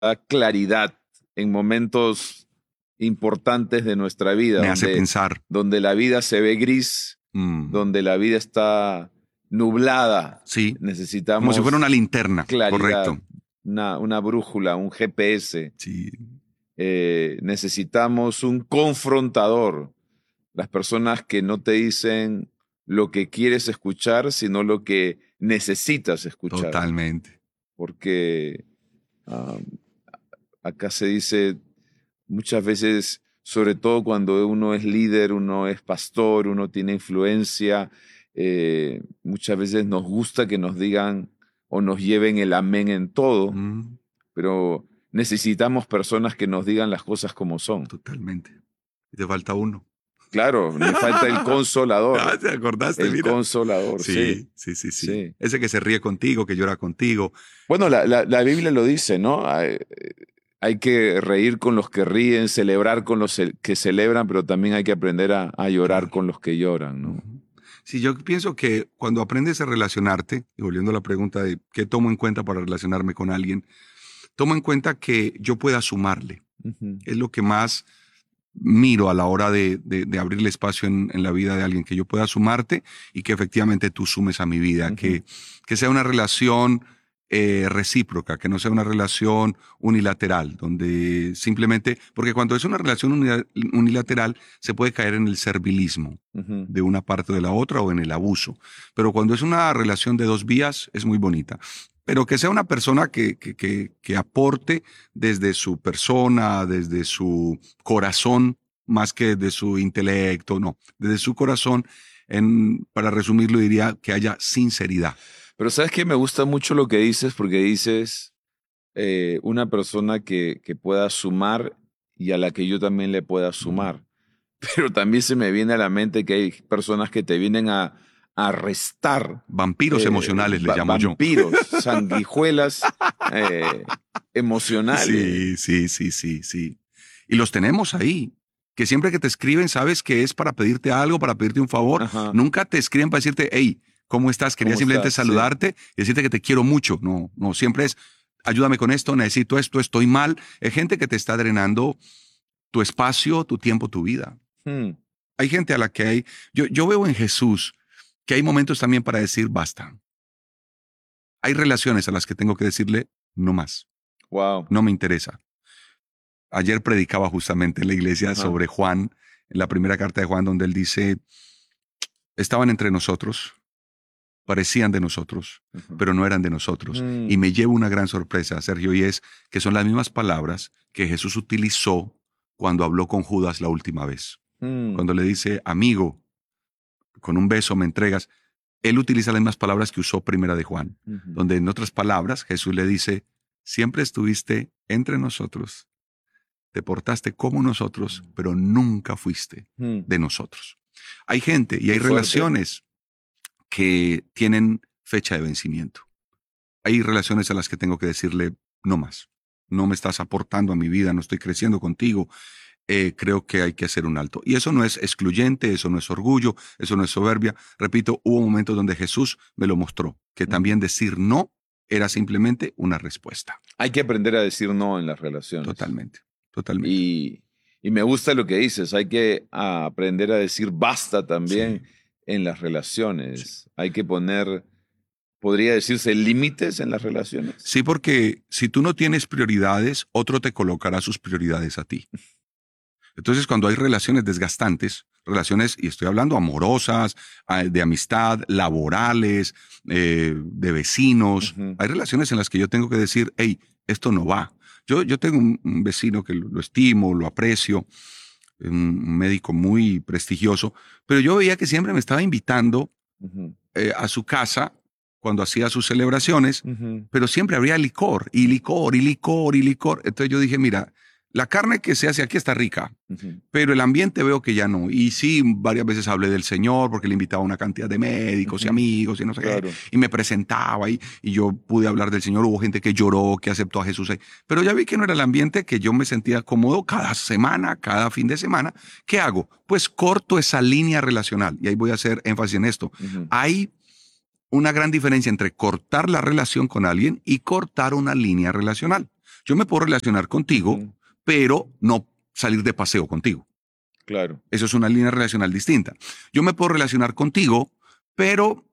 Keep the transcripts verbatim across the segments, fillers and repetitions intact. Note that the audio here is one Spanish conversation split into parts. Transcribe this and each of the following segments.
da claridad en momentos importantes de nuestra vida. Me hace donde, pensar. Donde la vida se ve gris, mm. donde la vida está nublada. Sí, necesitamos como si fuera una linterna, claridad, correcto. Una, una brújula, un G P S. Sí. Eh, necesitamos un confrontador. Las personas que no te dicen lo que quieres escuchar, sino lo que necesitas escuchar. Totalmente. Porque um, acá se dice muchas veces, sobre todo cuando uno es líder, uno es pastor, uno tiene influencia, eh, muchas veces nos gusta que nos digan o nos lleven el amén en todo, mm. pero necesitamos personas que nos digan las cosas como son. Totalmente. Y te falta uno. Claro, me falta el consolador. Ah, ¿te acordaste? El Mira. consolador, sí. Sí, sí, sí, sí. sí. Ese que se ríe contigo, que llora contigo. Bueno, la, la, la Biblia lo dice, ¿no? Hay, hay que reír con los que ríen, celebrar con los que celebran, pero también hay que aprender a, a llorar claro. con los que lloran, ¿no? Sí, yo pienso que cuando aprendes a relacionarte, y volviendo a la pregunta de qué tomo en cuenta para relacionarme con alguien, tomo en cuenta que yo pueda sumarle. Uh-huh. Es lo que más miro a la hora de, de, de abrirle espacio en, en la vida de alguien, que yo pueda sumarte y que efectivamente tú sumes a mi vida, uh-huh. que, que sea una relación eh, recíproca, que no sea una relación unilateral, donde simplemente, porque cuando es una relación unilateral se puede caer en el servilismo uh-huh. de una parte o de la otra o en el abuso, pero cuando es una relación de dos vías es muy bonita. Pero que sea una persona que, que, que, que aporte desde su persona, desde su corazón, más que de su intelecto, no, desde su corazón, en, para resumirlo diría que haya sinceridad. Pero ¿sabes qué? Me gusta mucho lo que dices, porque dices eh, una persona que, que pueda sumar y a la que yo también le pueda sumar. Pero también se me viene a la mente que hay personas que te vienen a a restar. Vampiros eh, emocionales, les llamo vampiros, yo. Vampiros, sanguijuelas eh, emocionales. Sí, sí, sí, sí, sí. Y los tenemos ahí. Que siempre que te escriben, sabes que es para pedirte algo, para pedirte un favor. Ajá. Nunca te escriben para decirte, hey, ¿cómo estás? Quería ¿Cómo simplemente estás? saludarte sí. y decirte que te quiero mucho. No, no, siempre es, ayúdame con esto, necesito esto, estoy mal. Es gente que te está drenando tu espacio, tu tiempo, tu vida. Hmm. Hay gente a la que hay, yo, yo veo en Jesús que hay momentos también para decir basta. Hay relaciones a las que tengo que decirle no más. Wow. No me interesa. Ayer predicaba justamente en la iglesia Ajá. sobre Juan, en la primera carta de Juan, donde él dice, estaban entre nosotros, parecían de nosotros, uh-huh. pero no eran de nosotros. Mm. Y me llevo una gran sorpresa, Sergio, y es que son las mismas palabras que Jesús utilizó cuando habló con Judas la última vez. Mm. Cuando le dice, amigo, con un beso me entregas. Él utiliza las mismas palabras que usó primera de Juan, uh-huh. donde en otras palabras Jesús le dice, siempre estuviste entre nosotros, te portaste como nosotros, uh-huh. pero nunca fuiste uh-huh. de nosotros. Hay gente y hay Qué relaciones fuerte. Que tienen fecha de vencimiento. Hay relaciones a las que tengo que decirle, no más, no me estás aportando a mi vida, no estoy creciendo contigo. Eh, creo que hay que hacer un alto. Y eso no es excluyente, eso no es orgullo, eso no es soberbia. Repito, hubo momentos donde Jesús me lo mostró, que también decir no era simplemente una respuesta. Hay que aprender a decir no en las relaciones. Totalmente, totalmente. Y, y me gusta lo que dices, hay que aprender a decir basta también sí. en las relaciones. Sí. Hay que poner, podría decirse, límites en las relaciones. Sí, porque si tú no tienes prioridades, otro te colocará sus prioridades a ti. Entonces, cuando hay relaciones desgastantes, relaciones, y estoy hablando amorosas, de amistad, laborales, eh, de vecinos, uh-huh. hay relaciones en las que yo tengo que decir, hey, esto no va. Yo, yo tengo un, un vecino que lo, lo estimo, lo aprecio, un médico muy prestigioso, pero yo veía que siempre me estaba invitando uh-huh. eh, a su casa cuando hacía sus celebraciones, uh-huh. pero siempre habría licor, y licor, y licor, y licor. Entonces yo dije, mira, la carne que se hace aquí está rica, uh-huh. pero el ambiente veo que ya no. Y sí, varias veces hablé del Señor porque le invitaba a una cantidad de médicos uh-huh. y amigos y no sé claro. qué. Y me presentaba y, y yo pude hablar del Señor. Hubo gente que lloró, que aceptó a Jesús ahí. Pero ya vi que no era el ambiente que yo me sentía cómodo cada semana, cada fin de semana. ¿Qué hago? Pues corto esa línea relacional. Y ahí voy a hacer énfasis en esto. Uh-huh. Hay una gran diferencia entre cortar la relación con alguien y cortar una línea relacional. Yo me puedo relacionar contigo, Ujú. pero no salir de paseo contigo. Claro. Eso es una línea relacional distinta. Yo me puedo relacionar contigo, pero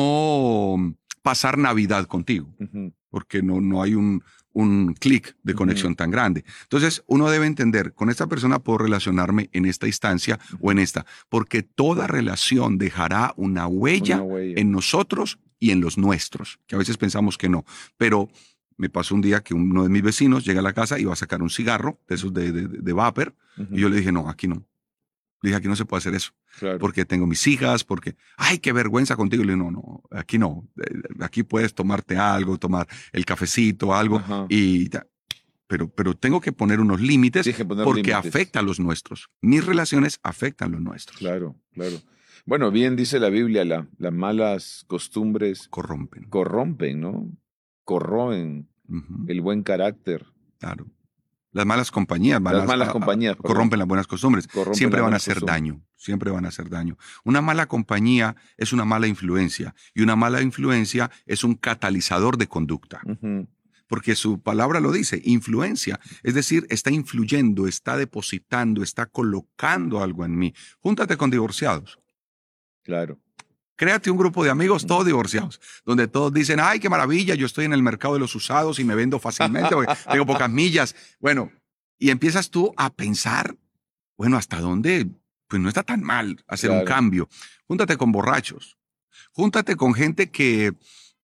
no pasar Navidad contigo, Ujú. porque no, no hay un, un clic de Ujú. conexión tan grande. Entonces, uno debe entender, con esta persona puedo relacionarme en esta instancia o en esta, porque toda relación dejará una huella, Una huella. en nosotros y en los nuestros, que a veces pensamos que no. Pero me pasó un día que uno de mis vecinos llega a la casa y va a sacar un cigarro, de esos de, de, de vapor, Ujú. y yo le dije, no, aquí no. Le dije, aquí no se puede hacer eso, Claro. porque tengo mis hijas, porque, ay, qué vergüenza contigo. Le dije, no, no, aquí no. Eh, Aquí puedes tomarte algo, tomar el cafecito, algo, Ajá. y ya. Pero, pero tengo que poner unos límites Tienes que poner porque límites. afecta a los nuestros. Mis relaciones afectan los nuestros. Claro, claro. Bueno, bien dice la Biblia, la- las malas costumbres Corrompen. corrompen, ¿no? Corroen Ujú, el buen carácter. claro. Las malas compañías van Las a, malas a- a- compañías, perdón, corrompen las buenas costumbres. corrompen Siempre las van a buenas hacer costumbres. daño. Siempre van a hacer daño. Una mala compañía es una mala influencia. Y una mala influencia es un catalizador de conducta. Ujú. Porque su palabra lo dice, influencia. Es decir, está influyendo, está depositando, está colocando algo en mí. Júntate con divorciados. Claro. Créate un grupo de amigos Ujú. todos divorciados, donde todos dicen, ay, qué maravilla, yo estoy en el mercado de los usados y me vendo fácilmente porque tengo pocas millas. Bueno, y empiezas tú a pensar, bueno, ¿hasta dónde? Pues no está tan mal hacer un Claro. cambio. Júntate con borrachos. Júntate con gente que eh,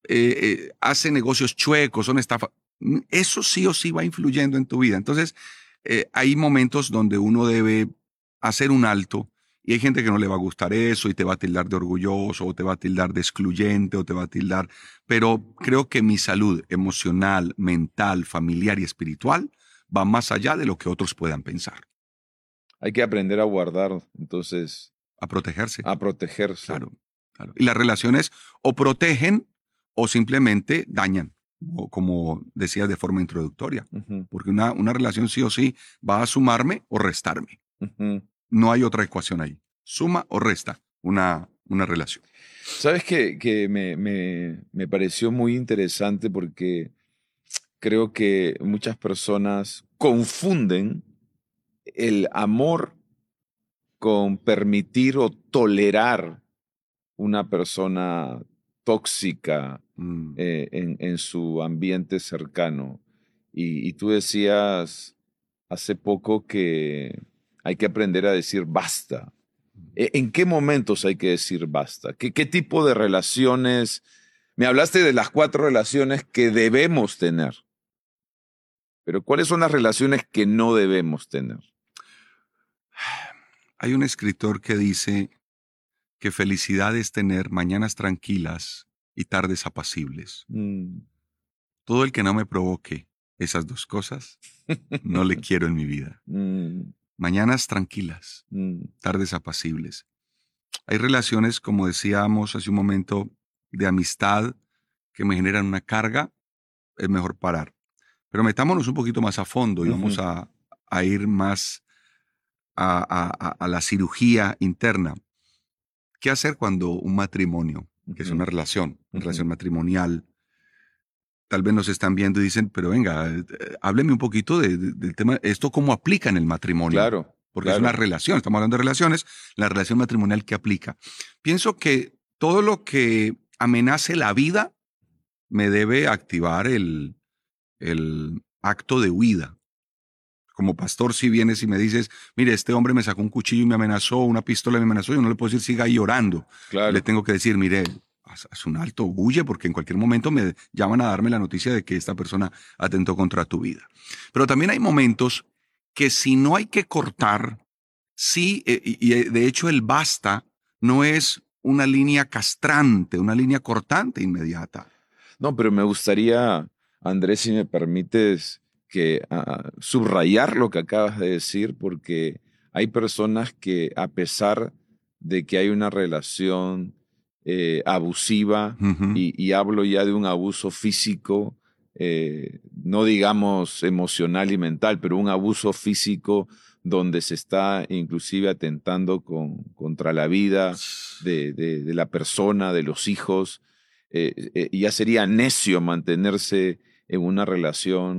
eh, hace negocios chuecos, son estafa. Eso sí o sí va influyendo en tu vida. Entonces, eh, hay momentos donde uno debe hacer un alto y hay gente que no le va a gustar eso y te va a tildar de orgulloso o te va a tildar de excluyente o te va a tildar. Pero creo que mi salud emocional, mental, familiar y espiritual va más allá de lo que otros puedan pensar. Hay que aprender a guardar, entonces, A protegerse. a protegerse. Claro, claro. Y las relaciones o protegen o simplemente dañan, o como decías de forma introductoria, Ujú. porque una, una relación sí o sí va a sumarme o restarme. Ujú. No hay otra ecuación ahí. Suma o resta una, una relación. Sabes que, que me, me- me pareció muy interesante porque creo que muchas personas confunden el amor con permitir o tolerar una persona tóxica Mm, eh, en, en su ambiente cercano. Y, y tú decías hace poco que hay que aprender a decir basta. ¿E- ¿En qué momentos hay que decir basta? ¿Qué, qué tipo de relaciones? Me hablaste de las cuatro relaciones que debemos tener, pero ¿cuáles son las relaciones que no debemos tener? Hay un escritor que dice que felicidad es tener mañanas tranquilas y tardes apacibles. Mm. Todo el que no me provoque esas dos cosas, no le quiero en mi vida. Mm, Mañanas tranquilas, mm, tardes apacibles. Hay relaciones, como decíamos hace un momento, de amistad que me generan una carga, es mejor parar. Pero metámonos un poquito más a fondo y vamos ujú, a, a ir más a, a- a- a la cirugía interna. ¿Qué hacer cuando un matrimonio, que es ujú, una relación, una ujú. relación matrimonial, tal vez nos están viendo y dicen, pero venga, eh, eh, hábleme un poquito de- de- del tema, esto cómo aplica en el matrimonio, Claro, porque es una claro. relación, estamos hablando de relaciones, la relación matrimonial que aplica. Pienso que todo lo que amenace la vida me debe activar el, el acto de huida. Como pastor, si vienes y me dices, mire, este hombre me sacó un cuchillo y me amenazó, una pistola y me amenazó, yo no le puedo decir, siga ahí llorando. Le Claro. tengo que decir, mire, haz, haz un alto, huye, porque en cualquier momento me llaman a darme la noticia de que esta persona atentó contra tu vida. Pero también hay momentos que si no hay que cortar, sí, eh, y, y, eh, de hecho el basta no es una línea castrante, una línea cortante inmediata. No, pero me gustaría, Andrés, si me permites, que ah, subrayar lo que acabas de decir, porque hay personas que a pesar de que hay una relación eh, abusiva, Ujú. y, y hablo ya de un abuso físico, eh, no digamos emocional y mental, pero un abuso físico donde se está inclusive atentando con, contra la vida de, de- de la persona, de los hijos. Eh, eh, ya sería necio mantenerse en una relación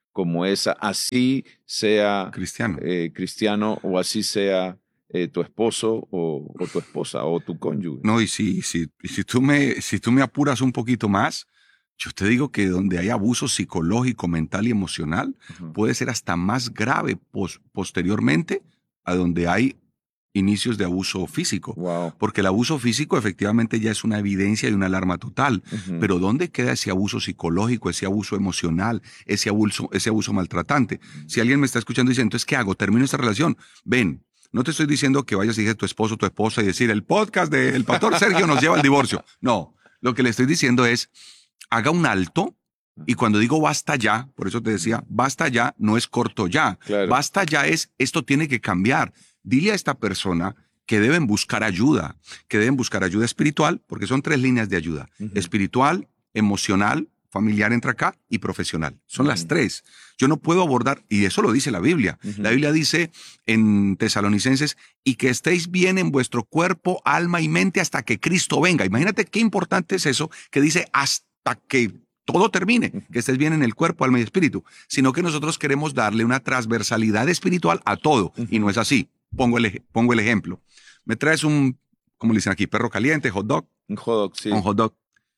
como esa, así sea Cristiano. eh, cristiano o así sea eh, tu esposo o, o tu esposa o tu cónyuge. No, y si, si, y si, tú me, si tú me apuras un poquito más, yo te digo que donde hay abuso psicológico, mental y emocional, Ujú. puede ser hasta más grave pos- posteriormente a donde hay inicios de abuso físico. Wow. Porque el abuso físico efectivamente ya es una evidencia y una alarma total. Ujú. Pero ¿dónde queda ese abuso psicológico, ese abuso emocional, ese abuso, ese abuso maltratante? Si alguien me está escuchando y dice, entonces, ¿qué hago? ¿Termino esta relación? Ven, no te estoy diciendo que vayas y digas a tu esposo o tu esposa y decir, el podcast del pastor Sergio nos lleva al divorcio. No, lo que le estoy diciendo es, haga un alto. Y cuando digo basta ya, por eso te decía, basta ya no es corto ya. Claro. Basta ya es, esto tiene que cambiar. Dile a esta persona que deben buscar ayuda, que deben buscar ayuda espiritual, porque son tres líneas de ayuda. Ujú. Espiritual, emocional, familiar entra acá, y profesional. Son las Ujú. tres. Yo no puedo abordar, y eso lo dice la Biblia. Ujú. La Biblia dice en Tesalonicenses, y que estéis bien en vuestro cuerpo, alma y mente hasta que Cristo venga. Imagínate qué importante es eso, que dice hasta que todo termine, que estés bien en el cuerpo, alma y espíritu, sino que nosotros queremos darle una transversalidad espiritual a todo, y no es así. Pongo el, ej- pongo el ejemplo. Me traes un, como le dicen aquí, perro caliente, hot dog, Un hot dog, sí. un hot dog,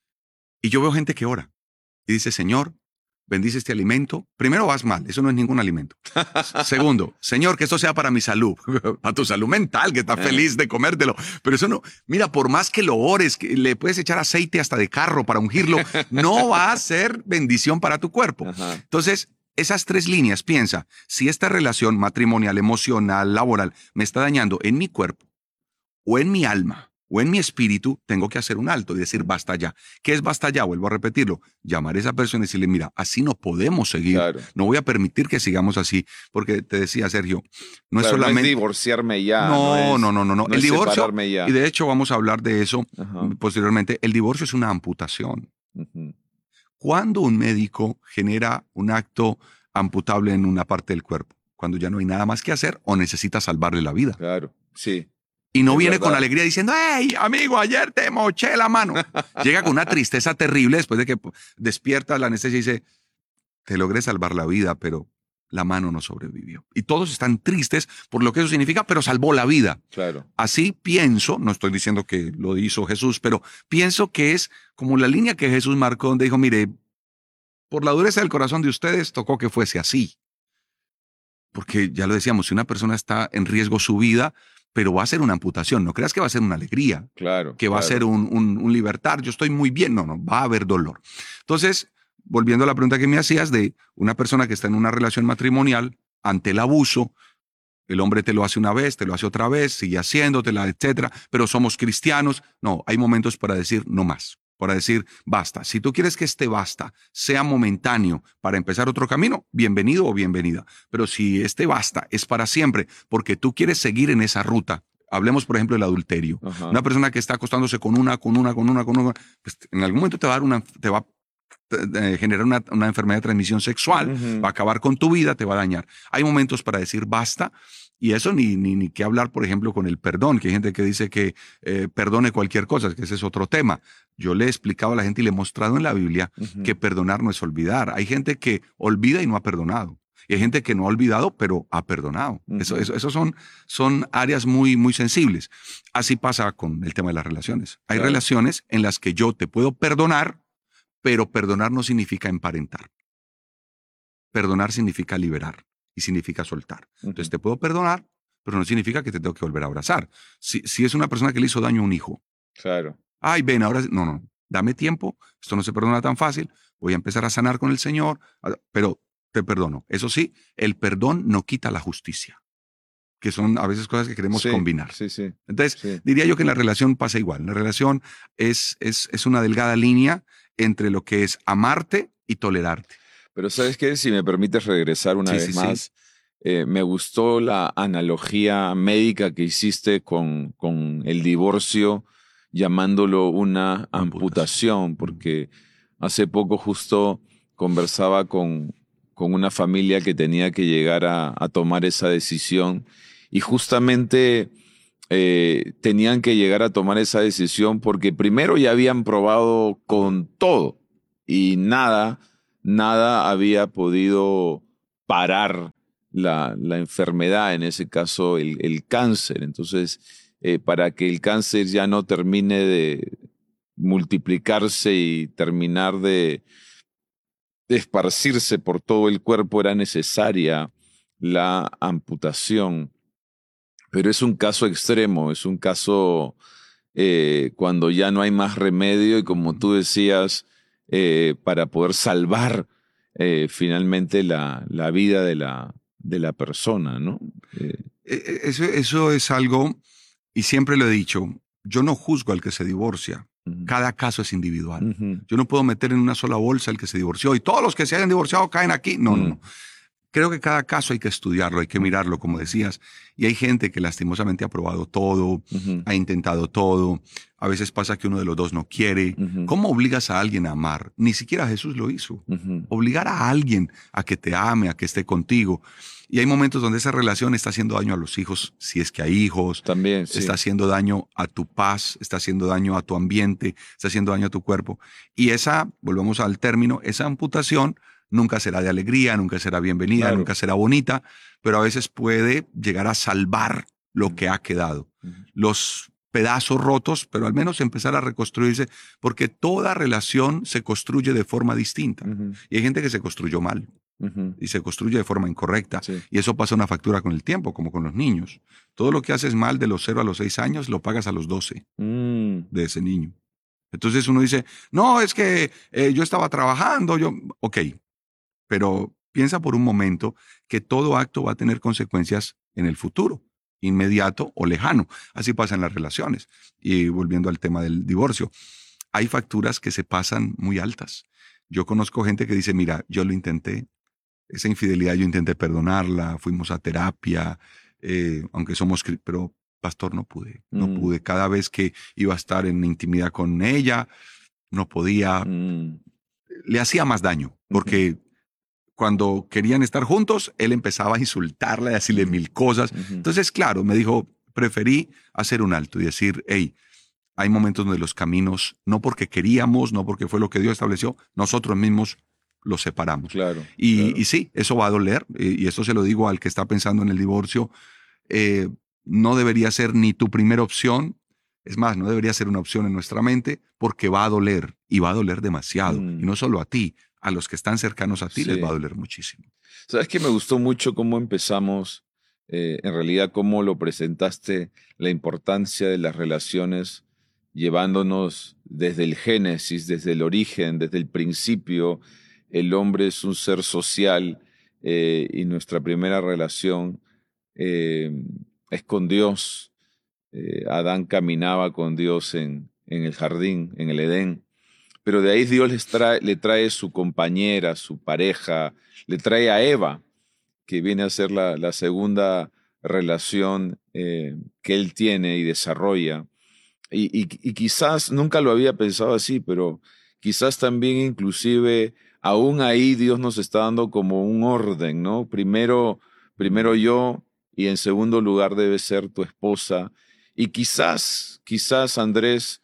y yo veo gente que ora y dice, Señor, bendice este alimento. Primero, vas mal, eso no es ningún alimento. Segundo, Señor, que esto sea para mi salud, para tu salud mental, que estás feliz de comértelo. Pero eso no, mira, por más que lo ores, que le puedes echar aceite hasta de carro para ungirlo, no va a ser bendición para tu cuerpo. Ajá. Entonces, esas tres líneas, piensa, si esta relación matrimonial, emocional, laboral, me está dañando en mi cuerpo o en mi alma o en mi espíritu, tengo que hacer un alto y decir basta ya. ¿Qué es basta ya? Vuelvo a repetirlo. Llamar a esa persona y decirle, mira, así no podemos seguir. Claro. No voy a permitir que sigamos así. Porque te decía, Sergio, no es Claro, no es solamente... divorciarme ya. No, es- no, no, no, no. no El es divorcio, separarme ya. y de hecho vamos a hablar de eso Ajá. posteriormente, el divorcio es una amputación. Ujú. ¿Cuándo un médico genera un acto amputable en una parte del cuerpo? Cuando ya no hay nada más que hacer o necesita salvarle la vida. Claro, sí. Y no Es viene verdad. con alegría diciendo, hey, amigo, ayer te moché la mano. Llega con una tristeza terrible después de que despierta la anestesia y dice, te logré salvar la vida, pero la mano no sobrevivió. Y todos están tristes por lo que eso significa, pero salvó la vida. Claro. Así pienso, no estoy diciendo que lo hizo Jesús, pero pienso que es como la línea que Jesús marcó donde dijo, mire, por la dureza del corazón de ustedes tocó que fuese así. Porque ya lo decíamos, si una persona está en riesgo su vida, pero va a ser una amputación, no creas que va a ser una alegría, Claro. que va claro. a ser un, un, un libertar, yo estoy muy bien, no, no, va a haber dolor. Entonces, volviendo a la pregunta que me hacías de una persona que está en una relación matrimonial, ante el abuso, el hombre te lo hace una vez, te lo hace otra vez, sigue haciéndotela, etcétera, pero somos cristianos. No, hay momentos para decir no más, para decir basta. Si tú quieres que este basta sea momentáneo para empezar otro camino, bienvenido o bienvenida. Pero si este basta es para siempre, porque tú quieres seguir en esa ruta, hablemos por ejemplo del adulterio. Ajá. Una persona que está acostándose con una, con una, con una, con una, pues en algún momento te va a dar una, te va a eh, generar una, una enfermedad de transmisión sexual, Ujú. va a acabar con tu vida, te va a dañar. Hay momentos para decir basta. Y eso ni, ni, ni qué hablar, por ejemplo, con el perdón, que hay gente que dice que eh, perdone cualquier cosa, que ese es otro tema. Yo le he explicado a la gente y le he mostrado en la Biblia Ujú. que perdonar no es olvidar. Hay gente que olvida y no ha perdonado. Y hay gente que no ha olvidado, pero ha perdonado. Ujú. Eso, eso, eso son, son áreas muy, muy sensibles. Así pasa con el tema de las relaciones. Hay Claro. relaciones en las que yo te puedo perdonar, pero perdonar no significa emparentar. Perdonar significa liberar y significa soltar. Entonces te puedo perdonar, pero no significa que te tengo que volver a abrazar. Si, si es una persona que le hizo daño a un hijo, Claro. ay, ven, ahora, no, no, dame tiempo, esto no se perdona tan fácil, voy a empezar a sanar con el Señor, pero te perdono. Eso sí, el perdón no quita la justicia, que son a veces cosas que queremos Sí, combinar. Sí, sí. Entonces, Sí. diría yo que en la relación pasa igual. La relación es, es, es una delgada línea entre lo que es amarte y tolerarte. Pero ¿sabes qué? Si me permites regresar una Sí, vez sí, sí. más, eh, me gustó la analogía médica que hiciste con, con el divorcio, llamándolo una Amputación. amputación, porque hace poco justo conversaba con, con una familia que tenía que llegar a, a tomar esa decisión y justamente eh, tenían que llegar a tomar esa decisión porque primero ya habían probado con todo y nada nada había podido parar la, la enfermedad, en ese caso el, el cáncer. Entonces, eh, para que el cáncer ya no termine de multiplicarse y terminar de, de esparcirse por todo el cuerpo, era necesaria la amputación. Pero es un caso extremo, es un caso eh, cuando ya no hay más remedio y, como tú decías, eh, para poder salvar eh, finalmente la, la vida de la, de la persona, ¿no? Eh, Eso, eso es algo, y siempre lo he dicho, yo no juzgo al que se divorcia. uh-huh. Cada caso es individual. Uh-huh. Yo no puedo meter en una sola bolsa al que se divorció y todos los que se hayan divorciado caen aquí. No, uh-huh. no, no. Creo que cada caso hay que estudiarlo, hay que mirarlo, como decías. Y hay gente que lastimosamente ha probado todo, uh-huh. ha intentado todo. A veces pasa que uno de los dos no quiere. Uh-huh. ¿Cómo obligas a alguien a amar? Ni siquiera Jesús lo hizo. Uh-huh. Obligar a alguien a que te ame, a que esté contigo. Y hay momentos donde esa relación está haciendo daño a los hijos, si es que hay hijos. También, sí. Está haciendo daño a tu paz, está haciendo daño a tu ambiente, está haciendo daño a tu cuerpo. Y esa, volvemos al término, esa amputación nunca será de alegría, nunca será bienvenida, claro. nunca será bonita, pero a veces puede llegar a salvar lo uh-huh. que ha quedado. Uh-huh. Los pedazos rotos, pero al menos empezar a reconstruirse, porque toda relación se construye de forma distinta. Uh-huh. Y hay gente que se construyó mal. Uh-huh. Y se construye de forma incorrecta. Sí. Y eso pasa una factura con el tiempo, como con los niños. Todo lo que haces mal de los cero a los seis años, lo pagas a los doce mm. de ese niño. Entonces uno dice, no, es que eh, yo estaba trabajando, yo... Ok, pero piensa por un momento que todo acto va a tener consecuencias en el futuro, inmediato o lejano. Así pasa en las relaciones. Y volviendo al tema del divorcio, hay facturas que se pasan muy altas. Yo conozco gente que dice, mira, yo lo intenté, esa infidelidad yo intenté perdonarla, fuimos a terapia, eh, aunque somos, pero pastor, no pude, no mm. pude. Cada vez que iba a estar en intimidad con ella, no podía, mm. le hacía más daño, porque mm. cuando querían estar juntos, él empezaba a insultarla y a decirle mil cosas. Mm-hmm. Entonces, claro, me dijo, preferí hacer un alto y decir, hey, hay momentos donde los caminos, no porque queríamos, no porque fue lo que Dios estableció, nosotros mismos los separamos. Claro, y, claro. y sí, eso va a doler, y, y esto se lo digo al que está pensando en el divorcio, eh, no debería ser ni tu primera opción, es más, no debería ser una opción en nuestra mente, porque va a doler, y va a doler demasiado, mm. y no solo a ti, a los que están cercanos a ti sí. les va a doler muchísimo. ¿Sabes que me gustó mucho cómo empezamos, eh, en realidad cómo lo presentaste, la importancia de las relaciones, llevándonos desde el génesis, desde el origen, desde el principio? El hombre es un ser social eh, y nuestra primera relación eh, es con Dios. Eh, Adán caminaba con Dios en, en el jardín, en el Edén, pero de ahí Dios les trae, le trae su compañera, su pareja, le trae a Eva, que viene a ser la, la segunda relación eh, que él tiene y desarrolla. Y, y, y quizás, nunca lo había pensado así, pero quizás también inclusive aún ahí Dios nos está dando como un orden, ¿no? Primero, primero yo, y en segundo lugar debe ser tu esposa. Y quizás, quizás Andrés,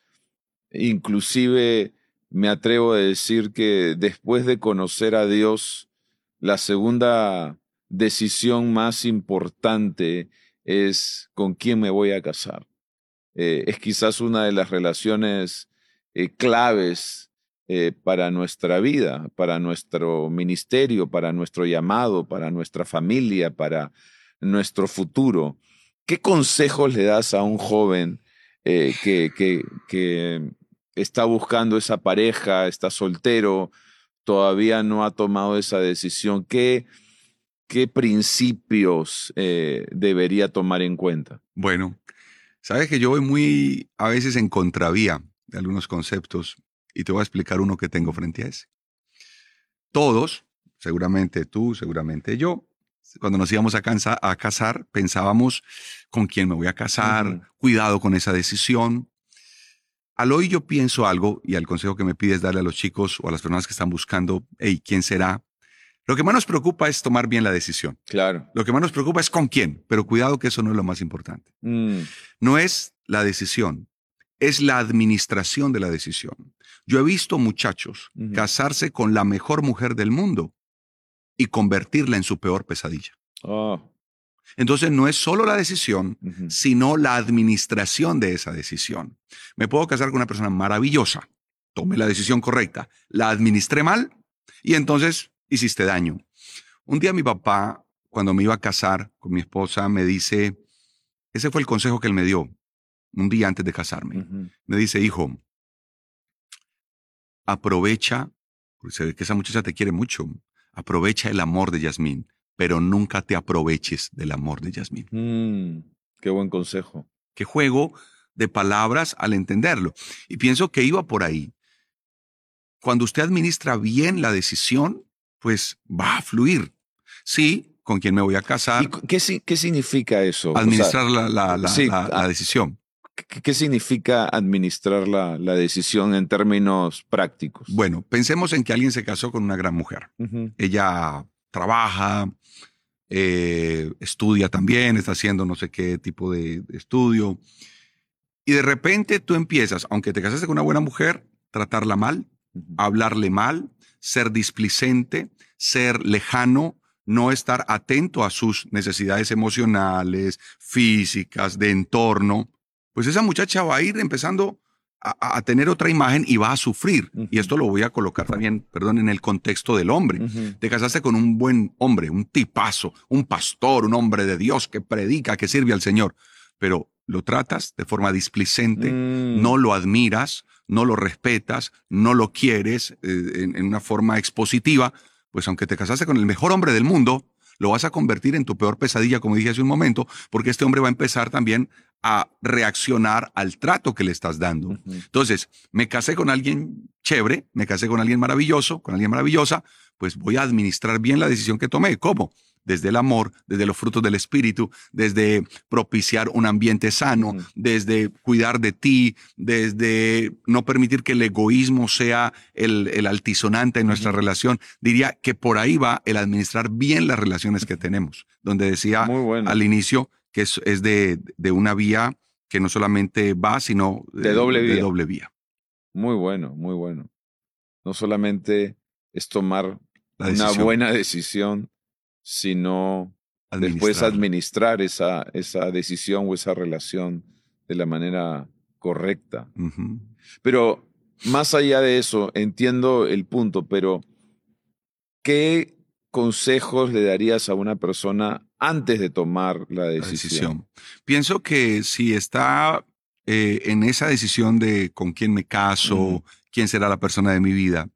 inclusive me atrevo a decir que después de conocer a Dios, la segunda decisión más importante es con quién me voy a casar. Eh, es quizás una de las relaciones eh, claves eh, para nuestra vida, para nuestro ministerio, para nuestro llamado, para nuestra familia, para nuestro futuro. ¿Qué consejos le das a un joven eh, que, que, que está buscando esa pareja, está soltero, todavía no ha tomado esa decisión? ¿Qué, qué principios eh, debería tomar en cuenta? Bueno, sabes que yo voy muy a veces en contravía de algunos conceptos y te voy a explicar uno que tengo frente a ese. Todos, seguramente tú, seguramente yo, cuando nos íbamos a, cansa, a casar, pensábamos con quién me voy a casar, uh-huh. cuidado con esa decisión. Al hoy yo pienso algo, y el consejo que me pides es darle a los chicos o a las personas que están buscando, hey, ¿quién será? Lo que más nos preocupa es tomar bien la decisión. Claro. Lo que más nos preocupa es con quién, pero cuidado que eso no es lo más importante. Mm. No es la decisión, es la administración de la decisión. Yo he visto muchachos Ujú. casarse con la mejor mujer del mundo y convertirla en su peor pesadilla. Oh, Entonces no es solo la decisión, ujú. sino la administración de esa decisión. Me puedo casar con una persona maravillosa, tomé la decisión correcta, la administré mal y entonces hiciste daño. Un día mi papá, cuando me iba a casar con mi esposa, me dice, ese fue el consejo que él me dio un día antes de casarme. Ujú. Me dice, hijo, aprovecha, porque se ve que esa muchacha te quiere mucho, aprovecha el amor de Yasmín, pero nunca te aproveches del amor de Yasmín. Mm, qué buen consejo. Qué juego de palabras al entenderlo. Y pienso que iba por ahí. Cuando usted administra bien la decisión, pues va a fluir. Sí, con quién me voy a ¿Y casar, cu- qué, si- qué significa eso? O sea, administrar la, la- la- sí, la- la ah, decisión. ¿qué, qué significa administrar la, la decisión en términos prácticos? Bueno, pensemos en que alguien se casó con una gran mujer. Ujú. Ella trabaja, eh, estudia también, está haciendo no sé qué tipo de, de estudio. Y de repente tú empiezas, aunque te casaste con una buena mujer, tratarla mal, Ujú. hablarle mal, ser displicente, ser lejano, no estar atento a sus necesidades emocionales, físicas, de entorno, pues esa muchacha va a ir empezando a, a tener otra imagen y va a sufrir. Ujú. Y esto lo voy a colocar también, perdón, en el contexto del hombre. Ujú. Te casaste con un buen hombre, un tipazo, un pastor, un hombre de Dios que predica, que sirve al Señor, pero lo tratas de forma displicente, Mm. no lo admiras, no lo respetas, no lo quieres eh, en, en una forma expositiva, pues aunque te casaste con el mejor hombre del mundo, lo vas a convertir en tu peor pesadilla, como dije hace un momento, porque este hombre va a empezar también a reaccionar al trato que le estás dando. Ujú. Entonces, me casé con alguien chévere, me casé con alguien maravilloso, con alguien maravillosa, pues voy a administrar bien la decisión que tomé. ¿Cómo? Desde el amor, desde los frutos del espíritu, desde propiciar un ambiente sano, Ujú. desde cuidar de ti, desde no permitir que el egoísmo sea el, el altisonante en nuestra Ujú. relación. Diría que por ahí va el administrar bien las relaciones que tenemos, donde decía Muy bueno. al inicio que es, es de, de una vía que no solamente va, sino De doble de vía. doble vía. Muy bueno, muy bueno. No solamente es tomar La una decisión, buena decisión, sino después administrarla. administrar esa, esa decisión o esa relación de la manera correcta. Ujú. Pero más allá de eso, entiendo el punto, pero ¿qué consejos le darías a una persona antes de tomar la La decisión? decisión. Pienso que si está eh, en esa decisión de con quién me caso, Ujú. quién será la persona de mi vida,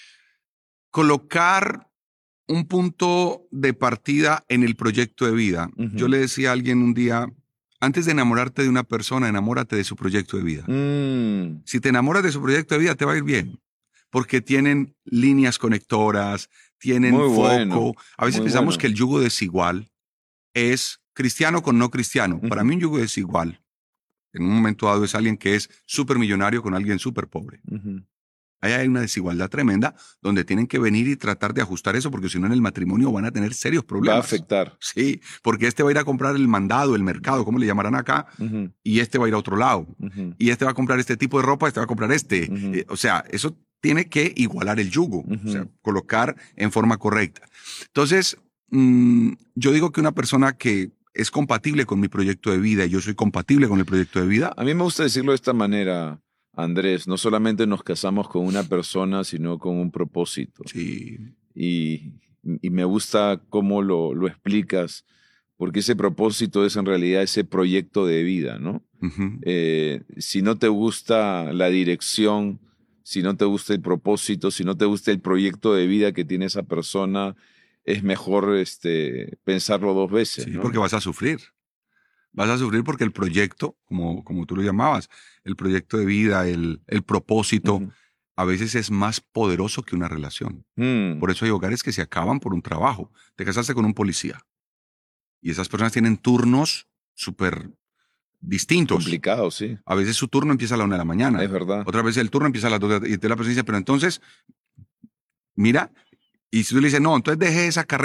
colocar un punto de partida en el proyecto de vida. Ujú. Yo le decía a alguien un día, antes de enamorarte de una persona, enamórate de su proyecto de vida. Mm, Si te enamoras de su proyecto de vida, te va a ir bien, porque tienen líneas conectoras, tienen Muy foco. bueno, A veces muy pensamos bueno. que el yugo desigual es cristiano con no cristiano. Para Ujú. mí un yugo desigual, en un momento dado, es alguien que es súper millonario con alguien súper pobre. Ujú. Ahí hay una desigualdad tremenda donde tienen que venir y tratar de ajustar eso, porque si no en el matrimonio van a tener serios Va a problemas. afectar. Sí, porque este va a ir a comprar el mandado, el mercado, ¿cómo le llamarán acá? Ujú, Y este va a ir a otro lado. ujú, Y este va a comprar este tipo de ropa, este va a comprar este. Ujú. Eh, o sea, eso tiene que igualar el yugo, Ujú. o sea, colocar en forma correcta. Entonces, mm, yo digo que una persona que es compatible con mi proyecto de vida y yo soy compatible con el proyecto de vida, A mí me gusta decirlo de esta manera, Andrés. No solamente nos casamos con una persona, sino con un propósito. sí, Y, y me gusta cómo lo, lo explicas, porque ese propósito es en realidad ese proyecto de vida, ¿no? ujú, Eh, si no te gusta la dirección, si no te gusta el propósito, si no te gusta el proyecto de vida que tiene esa persona, es mejor este, pensarlo dos veces, sí, ¿no? porque vas a sufrir. Vas a sufrir porque el proyecto, como, como tú lo llamabas, el proyecto de vida, el, el propósito, Ujú. a veces es más poderoso que una relación. Mm, Por eso hay hogares que se acaban por un trabajo. Te casaste con un policía y esas personas tienen turnos súper distintos. complicado, sí, A veces su turno empieza a la una de la mañana. es verdad. Otra vez el turno empieza a las dos de la- y te la persona dice, pero entonces, mira, y si tú le dices, no, entonces deje esa carrera.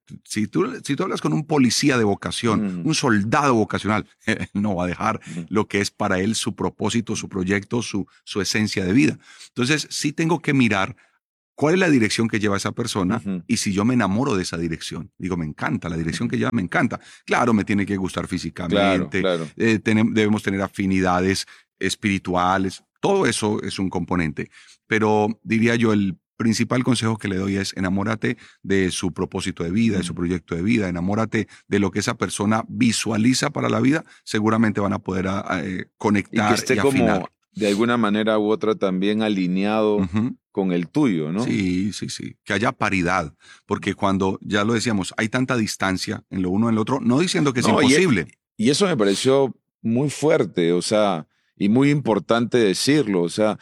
Si tú, si tú hablas con un policía de vocación, mm. un soldado vocacional, él no va a dejar mm. lo que es para él su propósito, su proyecto, su, su esencia de vida. Entonces, sí tengo que mirar cuál es la dirección que lleva esa persona uh-huh. y si yo me enamoro de esa dirección. Digo, me encanta, la dirección uh-huh. que lleva me encanta. Claro, me tiene que gustar físicamente, claro, claro. Eh, tenemos, debemos tener afinidades espirituales, todo eso es un componente. Pero diría yo, el principal consejo que le doy es enamórate de su propósito de vida, uh-huh. de su proyecto de vida, enamórate de lo que esa persona visualiza para la vida, seguramente van a poder eh, conectar y, que esté y afinar. Como de alguna manera u otra también alineado uh-huh. con el tuyo, ¿no? Sí, sí, sí. Que haya paridad, porque cuando, ya lo decíamos, hay tanta distancia en lo uno en lo otro, no diciendo que es no, imposible. Y, y eso me pareció muy fuerte, o sea, y muy importante decirlo, o sea,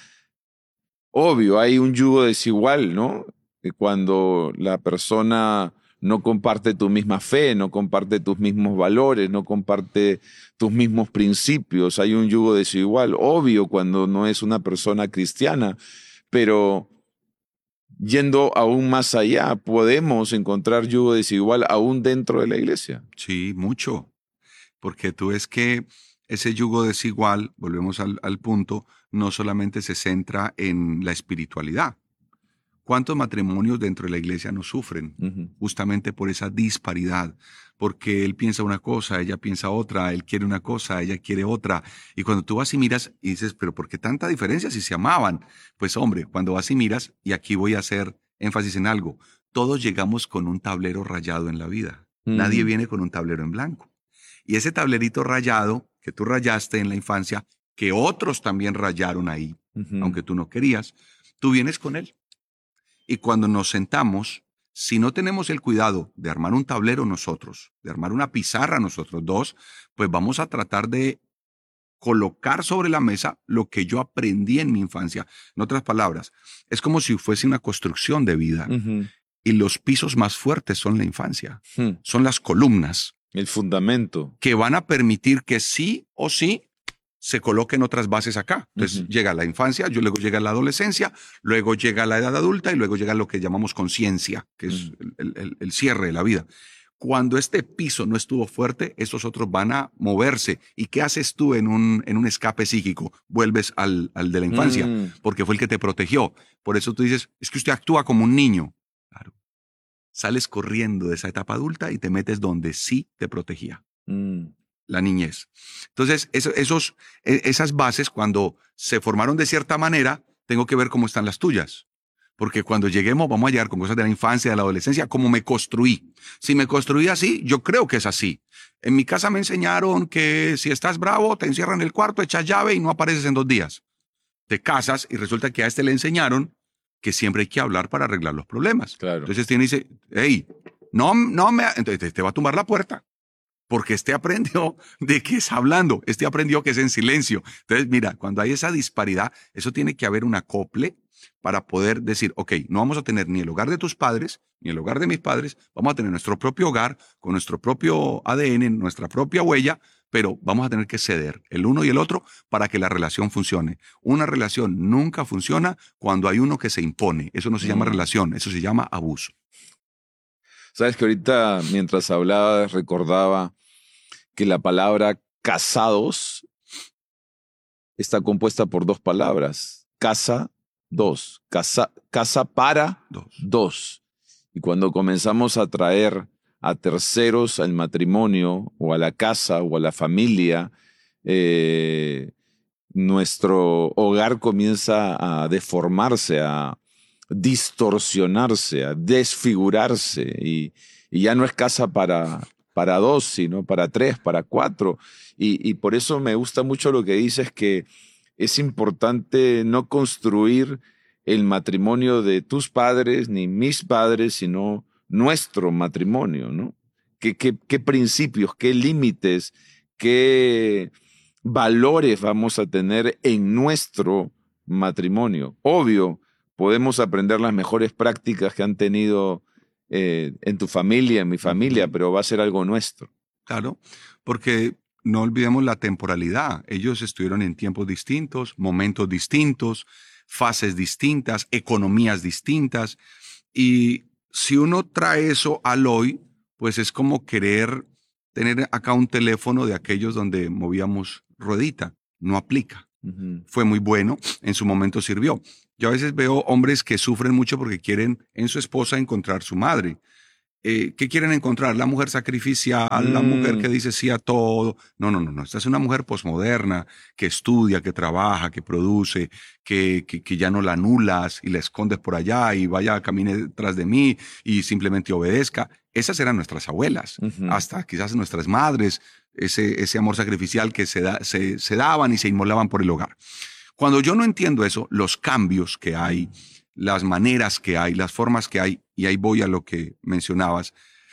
obvio, hay un yugo desigual, ¿no? Que cuando la persona no comparte tu misma fe, no comparte tus mismos valores, no comparte tus mismos principios, hay un yugo desigual, obvio, cuando no es una persona cristiana, pero yendo aún más allá, podemos encontrar yugo desigual aún dentro de la iglesia. Sí, mucho, porque tú ves que ese yugo desigual, volvemos al, al punto, no solamente se centra en la espiritualidad. ¿Cuántos matrimonios dentro de la iglesia no sufren uh-huh. justamente por esa disparidad? Porque él piensa una cosa, ella piensa otra, él quiere una cosa, ella quiere otra. Y cuando tú vas y miras y dices, ¿pero por qué tanta diferencia si se amaban? Pues hombre, cuando vas y miras, y aquí voy a hacer énfasis en algo, todos llegamos con un tablero rayado en la vida. Uh-huh. Nadie viene con un tablero en blanco. Y ese tablerito rayado que tú rayaste en la infancia, que otros también rayaron ahí, uh-huh. aunque tú no querías, tú vienes con él. Y cuando nos sentamos, si no tenemos el cuidado de armar un tablero nosotros, de armar una pizarra nosotros dos, pues vamos a tratar de colocar sobre la mesa lo que yo aprendí en mi infancia. En otras palabras, es como si fuese una construcción de vida. Uh-huh. Y los pisos más fuertes son la infancia. Uh-huh. Son las columnas. El fundamento. Que van a permitir que sí o sí se coloquen otras bases acá. Entonces uh-huh. llega la infancia, luego llega la adolescencia, luego llega la edad adulta y luego llega lo que llamamos conciencia, que uh-huh. es el, el, el cierre de la vida. Cuando este piso no estuvo fuerte, estos otros van a moverse. ¿Y qué haces tú en un, en un escape psíquico? Vuelves al, al de la infancia, uh-huh. porque fue el que te protegió. Por eso tú dices, es que usted actúa como un niño. Claro. Sales corriendo de esa etapa adulta y te metes donde sí te protegía. Uh-huh. La niñez. Entonces, eso, esos, esas bases, cuando se formaron de cierta manera, tengo que ver cómo están las tuyas. Porque cuando lleguemos, vamos a llegar con cosas de la infancia, de la adolescencia, cómo me construí. Si me construí así, yo creo que es así. En mi casa me enseñaron que si estás bravo, te encierran en el cuarto, echas llave y no apareces en dos días. Te casas y resulta que a este le enseñaron que siempre hay que hablar para arreglar los problemas. Claro. Entonces tiene dice, hey, no, no me... Entonces te va a tumbar la puerta. Porque este aprendió de qué es hablando, este aprendió que es en silencio. Entonces, mira, cuando hay esa disparidad, eso tiene que haber un acople para poder decir, ok, no vamos a tener ni el hogar de tus padres, ni el hogar de mis padres, vamos a tener nuestro propio hogar, con nuestro propio A D N, nuestra propia huella, pero vamos a tener que ceder el uno y el otro para que la relación funcione. Una relación nunca funciona cuando hay uno que se impone. Eso no se mm. llama relación, eso se llama abuso. Sabes que ahorita, mientras hablaba, recordaba que la palabra casados está compuesta por dos palabras. Casa, dos. Casa, casa para, dos. dos. Y cuando comenzamos a traer a terceros al matrimonio, o a la casa, o a la familia, eh, nuestro hogar comienza a deformarse, a distorsionarse, a desfigurarse, y, y ya no es casa para, para dos, sino para tres, para cuatro. Y, y por eso me gusta mucho lo que dices, que es importante no construir el matrimonio de tus padres ni mis padres, sino nuestro matrimonio, ¿no? ¿Qué, qué, qué principios, qué límites, qué valores vamos a tener en nuestro matrimonio? Obvio, podemos aprender las mejores prácticas que han tenido eh, en tu familia, en mi familia, pero va a ser algo nuestro. Claro, porque no olvidemos la temporalidad. Ellos estuvieron en tiempos distintos, momentos distintos, fases distintas, economías distintas. Y si uno trae eso al hoy, pues es como querer tener acá un teléfono de aquellos donde movíamos ruedita. No aplica. Ujú. Fue muy bueno, en su momento sirvió. Yo a veces veo hombres que sufren mucho porque quieren en su esposa encontrar su madre. Eh, ¿Qué quieren encontrar? La mujer sacrificial, la mujer que Mm, dice sí a todo. No, no, no, no. Esta es una mujer posmoderna que estudia, que trabaja, que produce, que, que, que ya no la anulas y la escondes por allá y vaya, camine detrás de mí y simplemente obedezca. Esas eran nuestras abuelas, ujú, hasta quizás nuestras madres, ese, ese amor sacrificial que se, da, se, se daban y se inmolaban por el hogar. Cuando yo no entiendo eso, los cambios que hay, las maneras que hay, las formas que hay, y ahí voy a lo que mencionabas,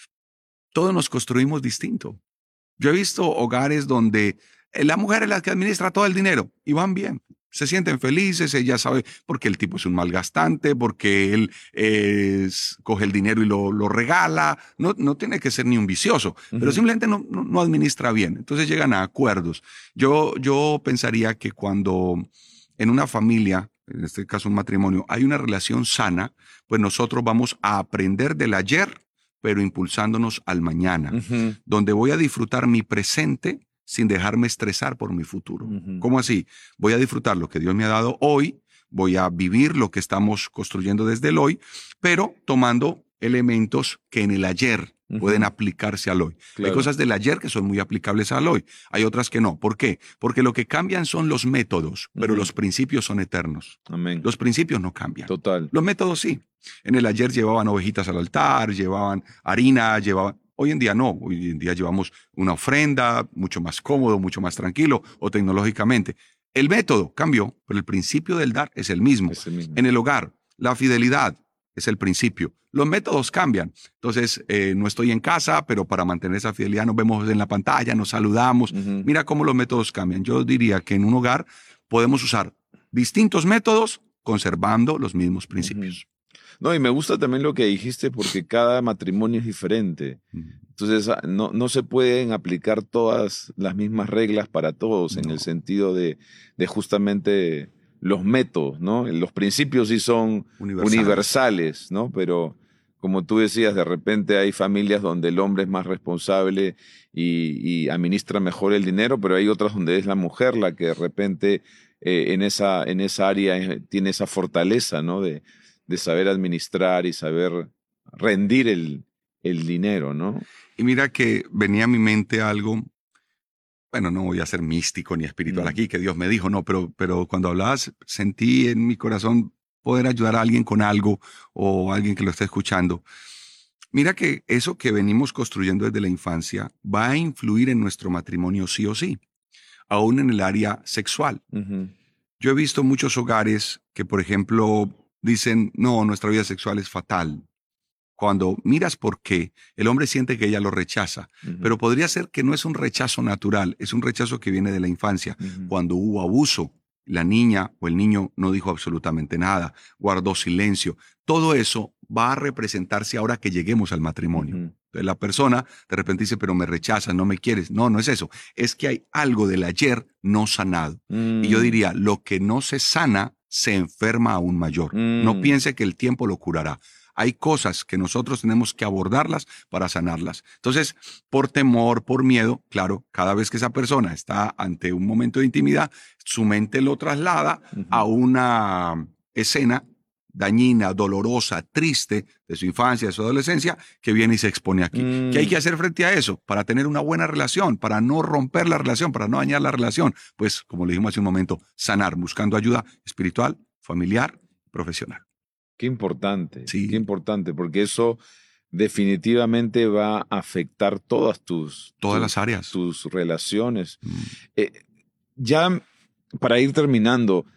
todos nos construimos distinto. Yo he visto hogares donde la mujer es la que administra todo el dinero y van bien. Se sienten felices, ella sabe, porque el tipo es un malgastante, porque él eh, coge el dinero y lo, lo regala. No, no tiene que ser ni un vicioso, pero ujú. simplemente no, no, no administra bien. Entonces llegan a acuerdos. Yo, yo pensaría que cuando en una familia, en este caso un matrimonio, hay una relación sana, pues nosotros vamos a aprender del ayer, pero impulsándonos al mañana, Ujú, donde voy a disfrutar mi presente sin dejarme estresar por mi futuro. ujú, ¿Cómo así? Voy a disfrutar lo que Dios me ha dado hoy, voy a vivir lo que estamos construyendo desde el hoy, pero tomando elementos que en el ayer pueden ujú. aplicarse al hoy. Hay Claro. cosas del ayer que son muy aplicables al hoy, hay otras que no. ¿Por qué? Porque lo que cambian son los métodos, pero Ujú. los principios son eternos. Amén. Los principios no cambian. Total. Los métodos sí. En el ayer llevaban ovejitas al altar, llevaban harina, llevaban... Hoy en día no, hoy en día llevamos una ofrenda, mucho más cómodo, mucho más tranquilo o tecnológicamente. El método cambió, pero el principio del dar es el mismo. Ese mismo. En el hogar, la fidelidad es el principio. Los métodos cambian. Entonces, eh, no estoy en casa, pero para mantener esa fidelidad nos vemos en la pantalla, nos saludamos. Ujú, Mira cómo los métodos cambian. Yo diría que en un hogar podemos usar distintos métodos conservando los mismos ujú. principios. No, y me gusta también lo que dijiste porque cada matrimonio es diferente. Mm. Entonces, ah, no, no se pueden aplicar todas las mismas reglas para todos en el No, sentido de, de justamente los métodos, ¿no? Los principios sí son universales. universales, ¿no? Pero como tú decías, de repente hay familias donde el hombre es más responsable y, y administra mejor el dinero, pero hay otras donde es la mujer la que de repente eh, en esa, en esa área eh, tiene esa fortaleza, ¿no? De, de saber administrar y saber rendir el, el dinero, ¿no? Y mira que venía a mi mente algo, bueno, no voy a ser místico ni espiritual Mm, aquí, que Dios me dijo, no, pero, pero cuando hablabas sentí en mi corazón poder ayudar a alguien con algo o a alguien que lo esté escuchando. Mira que eso que venimos construyendo desde la infancia va a influir en nuestro matrimonio sí o sí, aún en el área sexual. ujú, Yo he visto muchos hogares que, por ejemplo, dicen, no, nuestra vida sexual es fatal. Cuando miras por qué, el hombre siente que ella lo rechaza, ujú, pero podría ser que no es un rechazo natural, es un rechazo que viene de la infancia. ujú, Cuando hubo abuso, la niña o el niño no dijo absolutamente nada, guardó silencio. Todo eso va a representarse ahora que lleguemos al matrimonio. ujú, Entonces la persona de repente dice, pero me rechazas, no me quieres. No, no es eso. Es que hay algo del ayer no sanado. Y yo mm, diría, lo que no se sana se enferma aún mayor. No mm, piense que el tiempo lo curará. Hay cosas que nosotros tenemos que abordarlas para sanarlas. Entonces, por temor, por miedo, claro, cada vez que esa persona está ante un momento de intimidad, su mente lo traslada a ujú, una escena dañina, dolorosa, triste de su infancia, de su adolescencia, que viene y se expone aquí. ¿Qué hay mm. que hacer frente a eso? Para tener una buena relación, para no romper la relación, para no dañar la relación. Pues, como le dijimos hace un momento, sanar, buscando ayuda espiritual, familiar, profesional. Qué importante, qué Sí, importante, porque eso definitivamente va a afectar todas tus, todas las tus, áreas. tus relaciones. Mm. Eh, ya para ir terminando,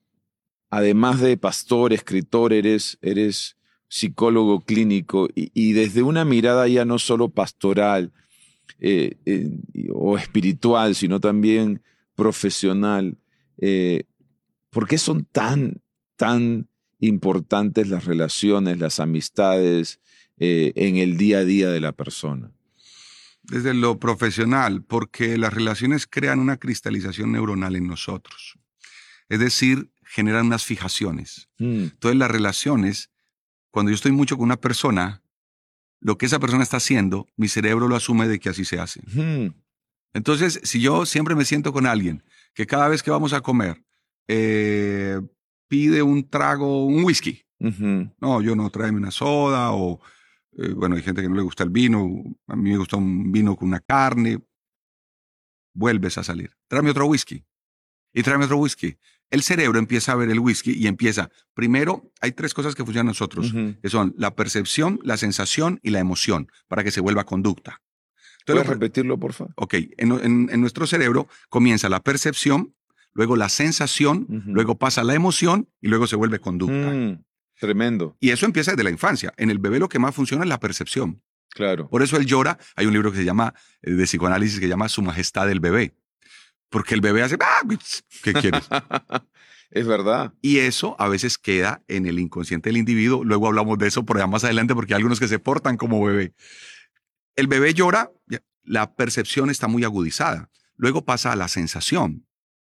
además de pastor, escritor, eres, eres psicólogo clínico y, y desde una mirada ya no solo pastoral eh, eh, o espiritual, sino también profesional, eh, ¿por qué son tan, tan importantes las relaciones, las amistades eh, en el día a día de la persona? Desde lo profesional, porque las relaciones crean una cristalización neuronal en nosotros. Es decir, generan unas fijaciones. Mm, Entonces las relaciones, cuando yo estoy mucho con una persona, lo que esa persona está haciendo, mi cerebro lo asume de que así se hace. Mm. Entonces, si yo siempre me siento con alguien que cada vez que vamos a comer eh, pide un trago, un whisky, Ujú. no, yo no, tráeme una soda o, eh, bueno, hay gente que no le gusta el vino, a mí me gusta un vino con una carne, vuelves a salir, tráeme otro whisky y tráeme otro whisky. El cerebro empieza a ver el whisky y empieza, primero, hay tres cosas que funcionan en nosotros, Ujú. que son la percepción, la sensación y la emoción, para que se vuelva conducta. Entonces, ¿Puedes lo- repetirlo, por favor? ok, en, en- en nuestro cerebro comienza la percepción, luego la sensación, Ujú. luego pasa la emoción y luego se vuelve conducta. Mm. Tremendo, Y eso empieza desde la infancia. En el bebé lo que más funciona es la percepción. claro. Por eso él llora. Hay un libro que se llama, eh, de psicoanálisis, que se llama Su Majestad el Bebé. Porque el bebé hace, "Ah, ¿qué quieres?" Es verdad. Y eso a veces queda en el inconsciente del individuo. Luego hablamos de eso por allá más adelante porque hay algunos que se portan como bebé. El bebé llora, ya, la percepción está muy agudizada. Luego pasa a la sensación.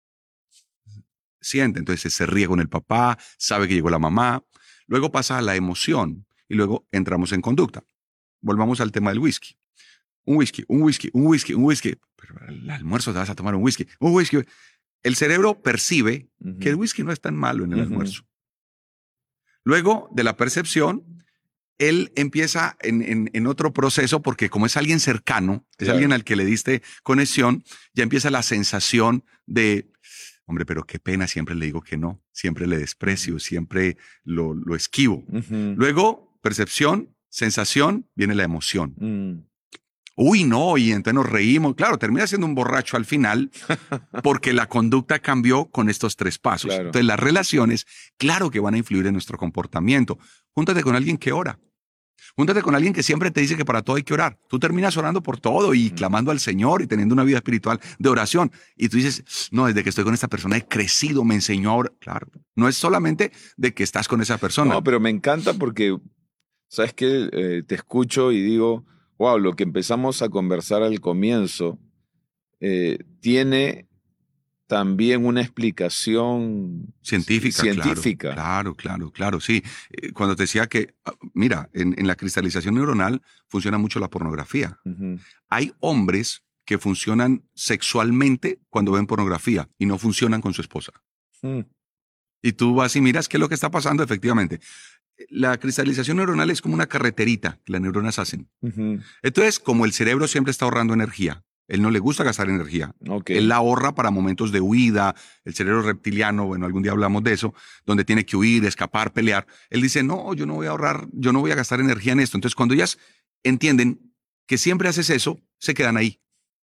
Siente, entonces se ríe con el papá, sabe que llegó la mamá. Luego pasa a la emoción y luego entramos en conducta. Volvamos al tema del whisky. Un whisky, un whisky, un whisky, un whisky. Pero al almuerzo te vas a tomar un whisky, un whisky. El cerebro percibe Ujú. que el whisky no es tan malo en el Ujú. almuerzo. Luego de la percepción, él empieza en, en- en otro proceso porque como es alguien cercano, es Claro. alguien al que le diste conexión, ya empieza la sensación de, hombre, pero qué pena, siempre le digo que no, siempre le desprecio, siempre lo, lo esquivo. Ujú. Luego, percepción, sensación, viene la emoción. Mm. Uy, no, y entonces nos reímos. Claro, termina siendo un borracho al final porque la conducta cambió con estos tres pasos. Claro. Entonces, las relaciones, claro que van a influir en nuestro comportamiento. Júntate con alguien que ora. Júntate con alguien que siempre te dice que para todo hay que orar. Tú terminas orando por todo y Ujú. clamando al Señor y teniendo una vida espiritual de oración. Y tú dices, no, desde que estoy con esta persona he crecido, me enseñó a orar. Claro, no es solamente de que estás con esa persona. No, pero me encanta porque, ¿sabes qué? Eh, te escucho y digo, wow, lo que empezamos a conversar al comienzo eh, tiene también una explicación Científica, científica. claro, claro, claro, claro, sí. Eh, Cuando te decía que, ah, mira, en, en la cristalización neuronal funciona mucho la pornografía. Ujú. Hay hombres que funcionan sexualmente cuando ven pornografía y no funcionan con su esposa. Mm. Y tú vas y miras qué es lo que está pasando efectivamente. La cristalización neuronal es como una carreterita que las neuronas hacen. Ujú. Entonces, como el cerebro siempre está ahorrando energía, él no le gusta gastar energía. Ok. Él la ahorra para momentos de huida, el cerebro reptiliano, bueno, algún día hablamos de eso, donde tiene que huir, escapar, pelear. Él dice, no, yo no voy a ahorrar, yo no voy a gastar energía en esto. Entonces, cuando ellas entienden que siempre haces eso, se quedan ahí.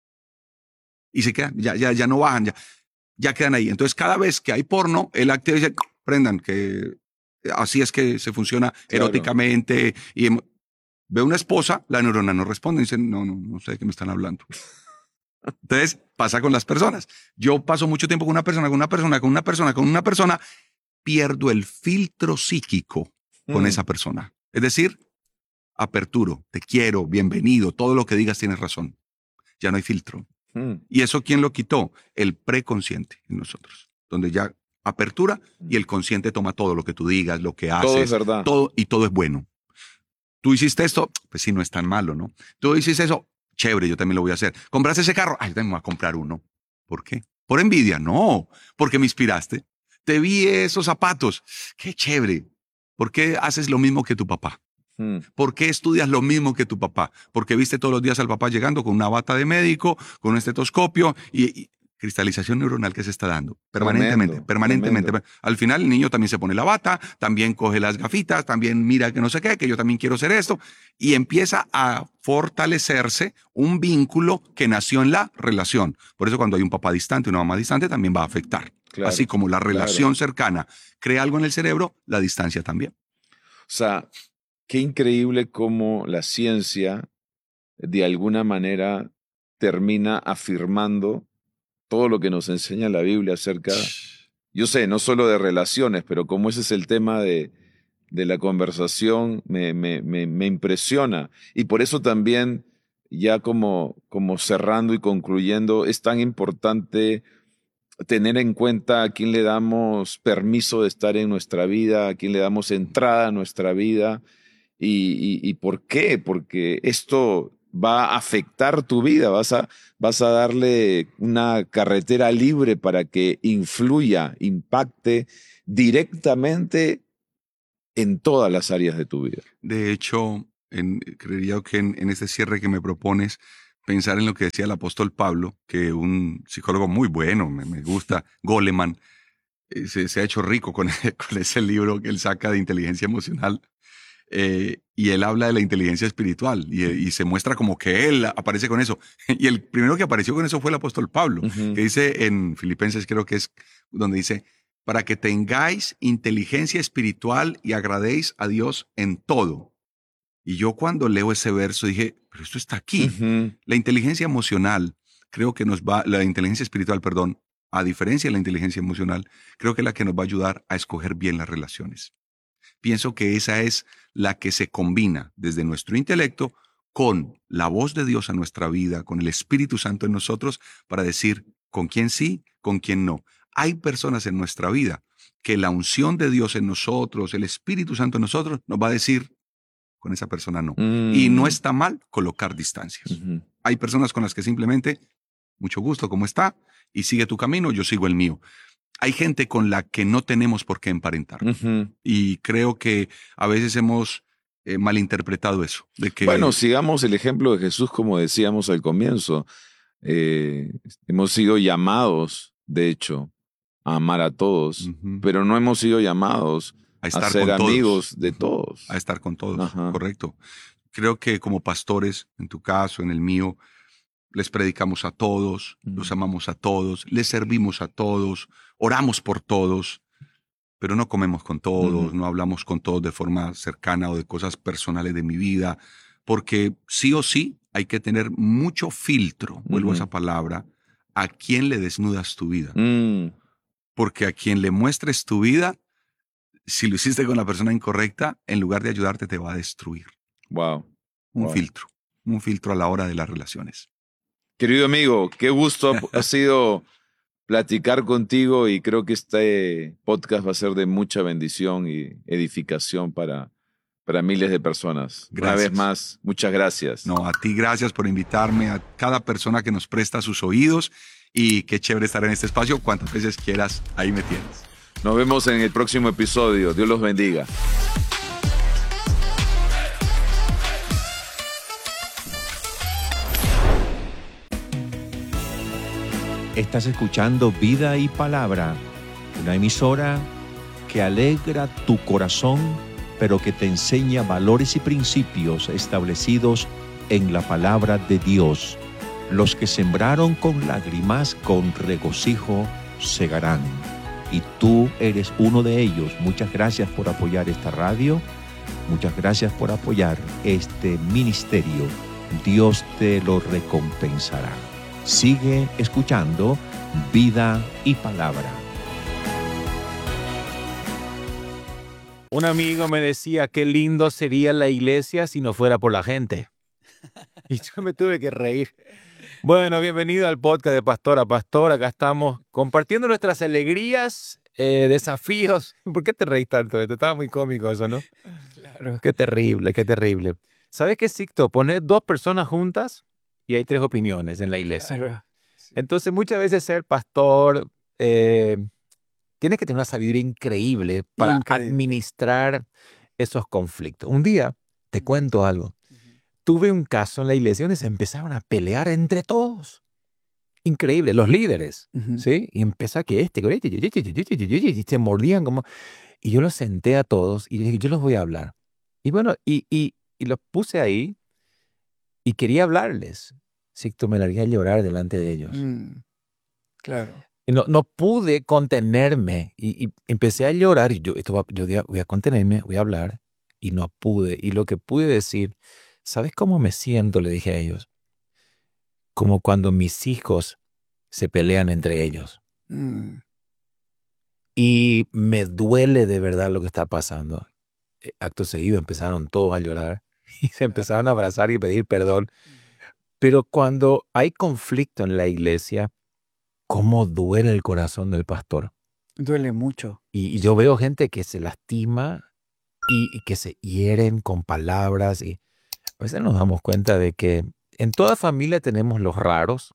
Y se quedan, ya, ya, ya no bajan, ya, ya quedan ahí. Entonces, cada vez que hay porno, él activa y dice, prendan, que así es que se funciona Claro. eróticamente. Y em- ve una esposa, la neurona no responde, dice, no, no, no sé de qué me están hablando. Entonces, pasa con las personas. Yo paso mucho tiempo con una persona, con una persona, con una persona, con una persona, pierdo el filtro psíquico con Mm. esa persona. Es decir, aperturo, te quiero, bienvenido, todo lo que digas tienes razón. Ya no hay filtro. Mm. ¿Y eso quién lo quitó? El preconsciente en nosotros, donde ya apertura y el consciente toma todo lo que tú digas, lo que haces. Todo es verdad. Todo, y todo es bueno. Tú hiciste esto, pues sí, no es tan malo, ¿no? Tú hiciste eso, chévere, yo también lo voy a hacer. ¿Compraste ese carro? Ay, yo también me voy a comprar uno. ¿Por qué? ¿Por envidia? No, porque me inspiraste. Te vi esos zapatos. Qué chévere. ¿Por qué haces lo mismo que tu papá? Mm. ¿Por qué estudias lo mismo que tu papá? Porque viste todos los días al papá llegando con una bata de médico, con un estetoscopio y, y cristalización neuronal que se está dando permanentemente, Tremendo, permanentemente. tremendo. Al final el niño también se pone la bata, también coge las gafitas, también mira que no sé qué, que yo también quiero hacer esto y empieza a fortalecerse un vínculo que nació en la relación. Por eso cuando hay un papá distante, una mamá distante, también va a afectar. Claro, Así como la claro. relación cercana crea algo en el cerebro, la distancia también. O sea, qué increíble cómo la ciencia de alguna manera termina afirmando todo lo que nos enseña la Biblia acerca, yo sé, no solo de relaciones, pero como ese es el tema de, de la conversación, me, me, me, me impresiona. Y por eso también, ya como, como cerrando y concluyendo, es tan importante tener en cuenta a quién le damos permiso de estar en nuestra vida, a quién le damos entrada a nuestra vida. ¿Y, y, y por qué? Porque esto va a afectar tu vida, vas a, vas a darle una carretera libre para que influya, impacte directamente en todas las áreas de tu vida. De hecho, en, creería que en, en este cierre que me propones, pensar en lo que decía el apóstol Pablo, que un psicólogo muy bueno, me, me gusta, Goleman, eh, se, se ha hecho rico con, con ese libro que él saca de inteligencia emocional. Eh, y él habla de la inteligencia espiritual y, y se muestra como que él aparece con eso. Y el primero que apareció con eso fue el apóstol Pablo, Uh-huh. que dice en Filipenses, creo que es donde dice, para que tengáis inteligencia espiritual y agradéis a Dios en todo. Y yo cuando leo ese verso dije, pero esto está aquí. Uh-huh. La inteligencia emocional, creo que nos va, la inteligencia espiritual, perdón, a diferencia de la inteligencia emocional, creo que es la que nos va a ayudar a escoger bien las relaciones. Pienso que esa es la que se combina desde nuestro intelecto con la voz de Dios a nuestra vida, con el Espíritu Santo en nosotros, para decir con quién sí, con quién no. Hay personas en nuestra vida que la unción de Dios en nosotros, el Espíritu Santo en nosotros, nos va a decir, con esa persona no. Mm. Y no está mal colocar distancias. Uh-huh. Hay personas con las que simplemente, mucho gusto, ¿cómo está? Y sigue tu camino, yo sigo el mío. Hay gente con la que no tenemos por qué emparentar. Uh-huh. Y creo que a veces hemos eh, malinterpretado eso. De que, Bueno, sigamos el ejemplo de Jesús, como decíamos al comienzo. Eh, hemos sido llamados, de hecho, a amar a todos, uh-huh, pero no hemos sido llamados a, a estar ser con amigos todos, de todos. A estar con todos, Ajá. correcto. Creo que como pastores, en tu caso, en el mío, les predicamos a todos, uh-huh, los amamos a todos, les servimos a todos, oramos por todos, pero no comemos con todos, uh-huh, no hablamos con todos de forma cercana o de cosas personales de mi vida, porque sí o sí hay que tener mucho filtro, vuelvo uh-huh, a esa palabra, a quién le desnudas tu vida. Mm. Porque a quien le muestres tu vida, si lo hiciste con la persona incorrecta, en lugar de ayudarte, te va a destruir. Wow. Un wow. filtro, un filtro a la hora de las relaciones. Querido amigo, qué gusto ha sido platicar contigo y creo que este podcast va a ser de mucha bendición y edificación para, para miles de personas. Gracias. Una vez más, muchas gracias. No, a ti gracias por invitarme, a cada persona que nos presta sus oídos y qué chévere estar en este espacio. Cuantas veces quieras, ahí me tienes. Nos vemos en el próximo episodio. Dios los bendiga. Estás escuchando Vida y Palabra, una emisora que alegra tu corazón, pero que te enseña valores y principios establecidos en la palabra de Dios. Los que sembraron con lágrimas, con regocijo segarán. Y tú eres uno de ellos. Muchas gracias por apoyar esta radio. Muchas gracias por apoyar este ministerio. Dios te lo recompensará. Sigue escuchando Vida y Palabra. Un amigo me decía, qué lindo sería la iglesia si no fuera por la gente. Y yo me tuve que reír. Bueno, bienvenido al podcast de Pastor a Pastor. Acá estamos compartiendo nuestras alegrías, eh, desafíos. ¿Por qué te reís tanto? Te estaba muy cómico eso, ¿no? Claro. Qué terrible, qué terrible. ¿Sabes qué, Sixto? Poner dos personas juntas y hay tres opiniones en la iglesia. Claro. Sí. Entonces, muchas veces ser pastor, eh, tienes que tener una sabiduría increíble para increíble. administrar esos conflictos. Un día, te cuento algo. Tuve un caso en la iglesia donde se empezaron a pelear entre todos. Increíble, los líderes, uh-huh. ¿sí? Y empezó que este, y se mordían como... Y yo los senté a todos y dije, yo los voy a hablar. Y bueno, y, y, y los puse ahí y quería hablarles. Sixto, me largué a llorar delante de ellos. Mm, claro. Y no, no pude contenerme y, y empecé a llorar. Y yo, esto va, yo voy a contenerme, voy a hablar. Y no pude. Y lo que pude decir... ¿Sabes cómo me siento? Le dije a ellos. Como cuando mis hijos se pelean entre ellos. Mm. Y me duele de verdad lo que está pasando. Acto seguido empezaron todos a llorar y se empezaron a abrazar y pedir perdón. Pero cuando hay conflicto en la iglesia, ¿cómo duele el corazón del pastor? Duele mucho. Y, y yo veo gente que se lastima, y, y que se hieren con palabras. Y a veces nos damos cuenta de que en toda familia tenemos los raros,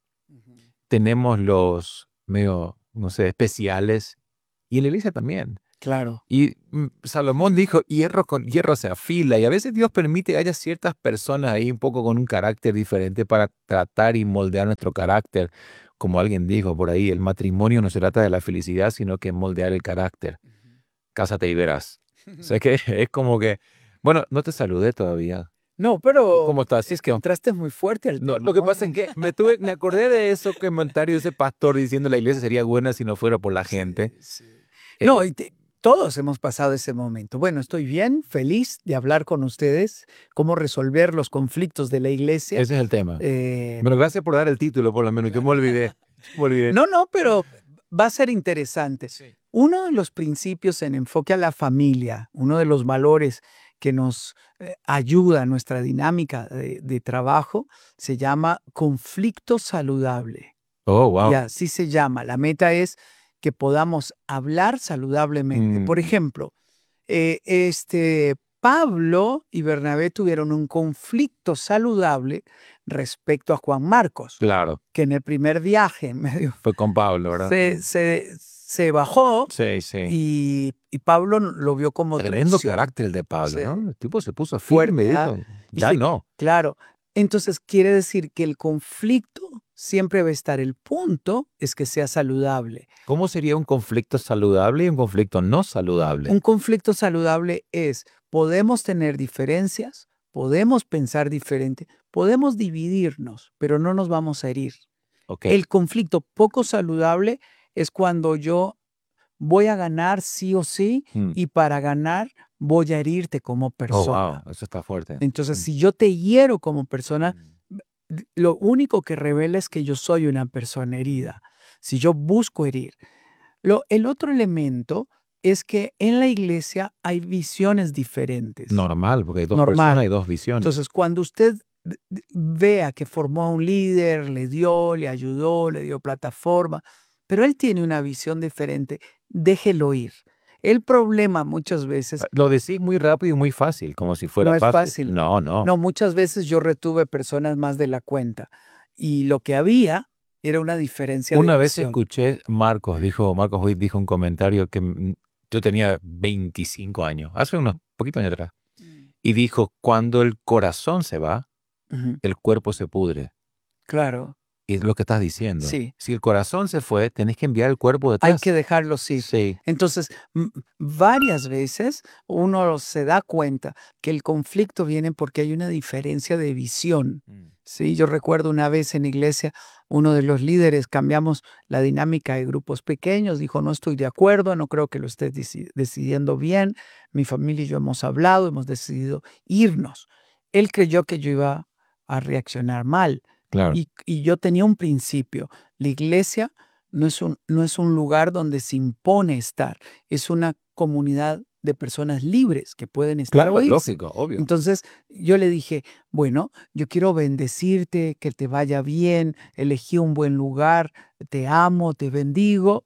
tenemos los medio, no sé, especiales, y en la iglesia también. Claro. Y mm, Salomón dijo, hierro con hierro se afila, y a veces Dios permite que haya ciertas personas ahí un poco con un carácter diferente para tratar y moldear nuestro carácter. Como alguien dijo por ahí, el matrimonio no se trata de la felicidad, sino que moldear el carácter. Cásate y verás. O sea que es como que, bueno, no te saludé todavía. No, pero ¿Cómo estás? Sí, es que entraste muy fuerte al no, tema. lo que pasa es que me, tuve, me acordé de eso comentario de ese pastor diciendo la iglesia sería buena si no fuera por la gente. Sí, sí. Eh, No, y te- todos hemos pasado ese momento. Bueno, estoy bien, feliz de hablar con ustedes, cómo resolver los conflictos de la iglesia. Ese es el tema. Eh, Bueno, gracias por dar el título, por lo menos. Yo me olvidé. Me olvidé. no, no, pero va a ser interesante. Uno de los principios en enfoque a la familia, uno de los valores que nos eh, ayuda a nuestra dinámica de, de trabajo, se llama conflicto saludable. Oh, wow. Y así se llama. La meta es que podamos hablar saludablemente. Mm. Por ejemplo, eh, este, Pablo y Bernabé tuvieron un conflicto saludable respecto a Juan Marcos, Claro. que en el primer viaje medio Fue con Pablo, ¿verdad? se, se, se bajó Sí, sí. y, y Pablo lo vio como Tremendo traición. carácter el de Pablo, Sí. ¿no? El tipo se puso Fuerte, firme y ¿ah? dijo, Y ya se- no. Claro. Entonces quiere decir que el conflicto siempre va a estar. El punto es que sea saludable. ¿Cómo sería un conflicto saludable y un conflicto no saludable? Un conflicto saludable es, podemos tener diferencias, podemos pensar diferente, podemos dividirnos, pero no nos vamos a herir. Ok. El conflicto poco saludable es cuando yo voy a ganar sí o sí Mm. y para ganar voy a herirte como Oh, persona. wow. Eso está fuerte. Entonces, Mm. si yo te hiero como persona, Mm. d- lo único que revela es que yo soy una persona herida. Si yo busco herir. Lo, el otro elemento es que en la iglesia hay visiones diferentes. Normal, porque hay dos Normal. personas y dos visiones. Entonces, cuando usted d- d- vea que formó a un líder, le dio, le ayudó, le dio plataforma, pero él tiene una visión diferente, déjelo ir. El problema muchas veces, Lo decís muy rápido y muy fácil, como si fuera No es fácil. No, no. no, muchas veces yo retuve personas más de la cuenta y lo que había era una diferencia Una de vez visión. escuché, Marcos dijo, Marcos Witt dijo un comentario que mm, yo tenía veinticinco años, hace unos poquitos años atrás, y dijo, cuando el corazón se va, Ujú, el cuerpo se pudre. claro, Y es lo que estás diciendo. Sí. Si el corazón se fue, tenés que enviar el cuerpo hay detrás. que dejarlos ir. Sí. Entonces, m- varias veces uno se da cuenta que el conflicto viene porque hay una diferencia de visión. Sí, yo recuerdo una vez en iglesia, uno de los líderes cambiamos la dinámica de grupos pequeños, dijo, no estoy de acuerdo, no creo que lo estés deci- decidiendo bien, mi familia y yo hemos hablado, hemos decidido irnos. Él creyó que yo iba a reaccionar mal Claro. y, y yo tenía un principio, la iglesia no es un, no es un lugar donde se impone estar, es una comunidad de personas libres que pueden estar Claro, o irse. lógico, obvio. Entonces yo le dije, bueno, yo quiero bendecirte, que te vaya bien, elegí un buen lugar, te amo, te bendigo.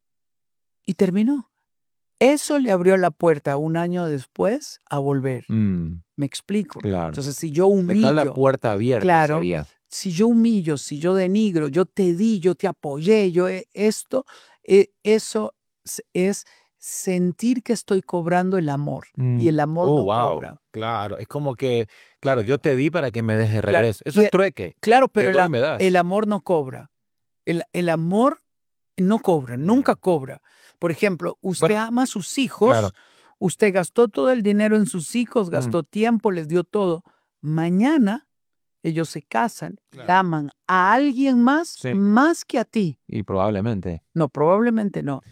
Y terminó. Eso le abrió la puerta un año después a volver. Mm, ¿Me explico? claro. Entonces, si yo Dejar la humillo, puerta abierta. Claro. sería. si yo humillo, si yo denigro, yo te di, yo te apoyé, yo he- esto, eh, eso s- es sentir que estoy cobrando el amor. Mm. Y el amor Oh, no wow. cobra. Claro, es como que, claro, yo te di para que me des de Claro, regreso. Eso y- es trueque. Claro, Te pero el, doy y a- me das. el amor no cobra. El, el amor no cobra, nunca cobra. Por ejemplo, usted Bueno, ama a sus hijos, claro. usted gastó todo el dinero en sus hijos, Mm. gastó tiempo, les dio todo. Mañana ellos se casan, y Claro. aman a alguien más Sí. más que a ti. Y probablemente. No, probablemente no.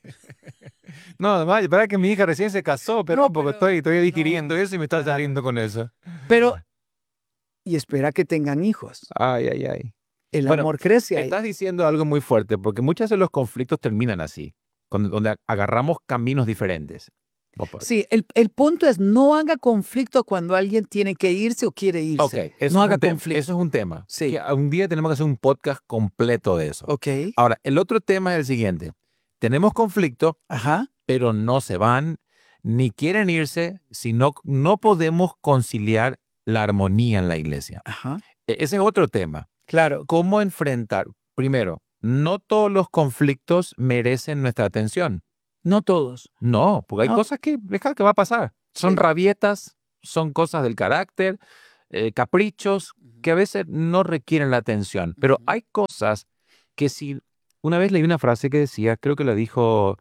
No, además, para que mi hija recién se casó, pero No, porque pero- estoy, estoy no. digiriendo eso y me está saliendo con eso. Pero, y espera que tengan hijos. Ay, ay, ay. El Bueno, amor crece ahí. Estás diciendo algo muy fuerte, porque muchas de los conflictos terminan así, cuando, donde agarramos caminos diferentes. Opa. Sí, el, el punto es no haga conflicto cuando alguien tiene que irse o quiere irse. Ok, eso, no es haga un tema, conflicto. eso es un tema. Sí. Que un día tenemos que hacer un podcast completo de eso. Ok. Ahora, el otro tema es el siguiente. Tenemos conflicto, Ajá. pero no se van, ni quieren irse si no, no podemos conciliar la armonía en la iglesia. Ajá. E- Ese es otro tema. Claro. ¿Cómo enfrentar? Primero, no todos los conflictos merecen nuestra atención. No todos. No, porque hay No. cosas que, deja que va a pasar. Son Sí. rabietas, son cosas del carácter, eh, caprichos que a veces no requieren la atención. Pero Ujú. hay cosas que si... Una vez leí una frase que decía, creo que lo dijo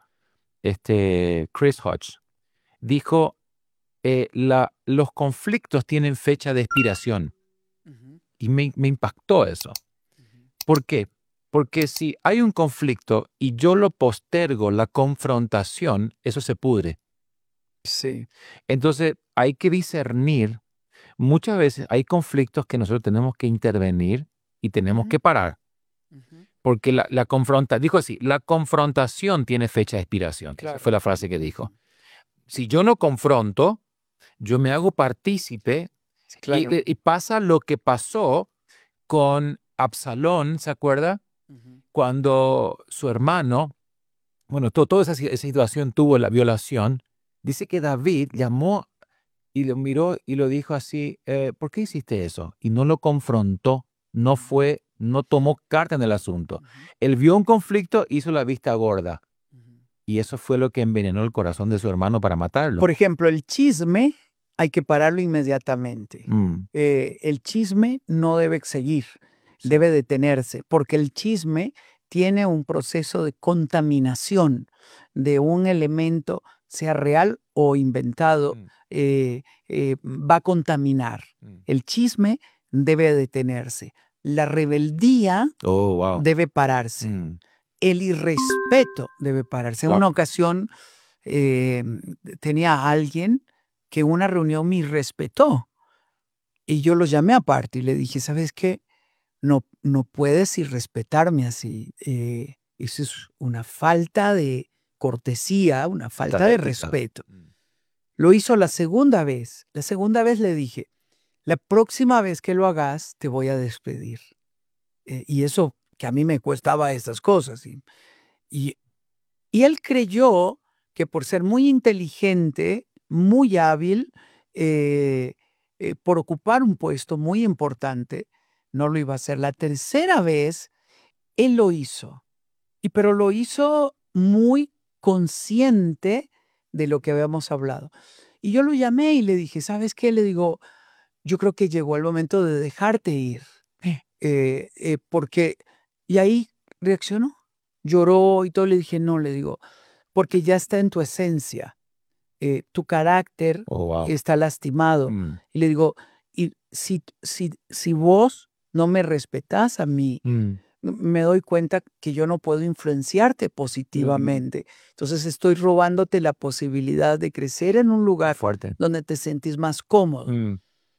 este, Chris Hodge, dijo, eh, la, los conflictos tienen fecha de expiración. Ujú. Y me, me impactó eso. Ujú. ¿Por qué? Porque si hay un conflicto y yo lo postergo, la confrontación, eso se pudre. Sí. Entonces hay que discernir. Muchas veces hay conflictos que nosotros tenemos que intervenir y tenemos Ujú. que parar. Ujú. Porque la, la confronta, dijo así, la confrontación tiene fecha de expiración. Claro. Esa fue la frase que dijo. Si yo no confronto, yo me hago partícipe Sí, claro. y, y pasa lo que pasó con Absalón, ¿se acuerda? Ujú. Cuando su hermano, bueno, to- toda esa, si- esa situación tuvo la violación, dice que David llamó y lo miró y lo dijo así, eh, ¿por qué hiciste eso? Y no lo confrontó, no fue, no tomó carta en el asunto. Ujú. Él vio un conflicto, hizo la vista gorda. Ujú. Y eso fue lo que envenenó el corazón de su hermano para matarlo. Por ejemplo, el chisme hay que pararlo inmediatamente. Mm, Eh, el chisme no debe seguir, Sí. debe detenerse, porque el chisme tiene un proceso de contaminación de un elemento, sea real o inventado, Mm, eh, eh, va a contaminar. mm. El chisme debe detenerse. La rebeldía Oh, wow. debe pararse. Mm, El irrespeto debe pararse. En Claro. una ocasión eh, tenía a alguien que en una reunión me irrespetó y yo lo llamé aparte y le dije, ¿sabes qué? No, no puedes irrespetarme así. Eh, eso es una falta de cortesía, una falta de ética. respeto. Mm. Lo hizo la segunda vez. La segunda vez le dije, la próxima vez que lo hagas te voy a despedir. Eh, y eso que a mí me costaba estas cosas. Y, y, y él creyó que por ser muy inteligente, muy hábil, eh, eh, por ocupar un puesto muy importante, no lo iba a hacer. La tercera vez, él lo hizo. Y pero lo hizo muy consciente de lo que habíamos hablado. Y yo lo llamé y le dije, ¿sabes qué? Le digo, yo creo que llegó el momento de dejarte ir. Eh, eh, porque, y ahí reaccionó, lloró y todo. Le dije, no, le digo, porque ya está en tu esencia. Eh, tu carácter Oh, wow. está lastimado. Mm, Y le digo, y si, si, si vos no me respetás a mí, mm, me doy cuenta que yo no puedo influenciarte positivamente. Entonces estoy robándote la posibilidad de crecer en un lugar Fuerte. donde te sentís más cómodo. Mm,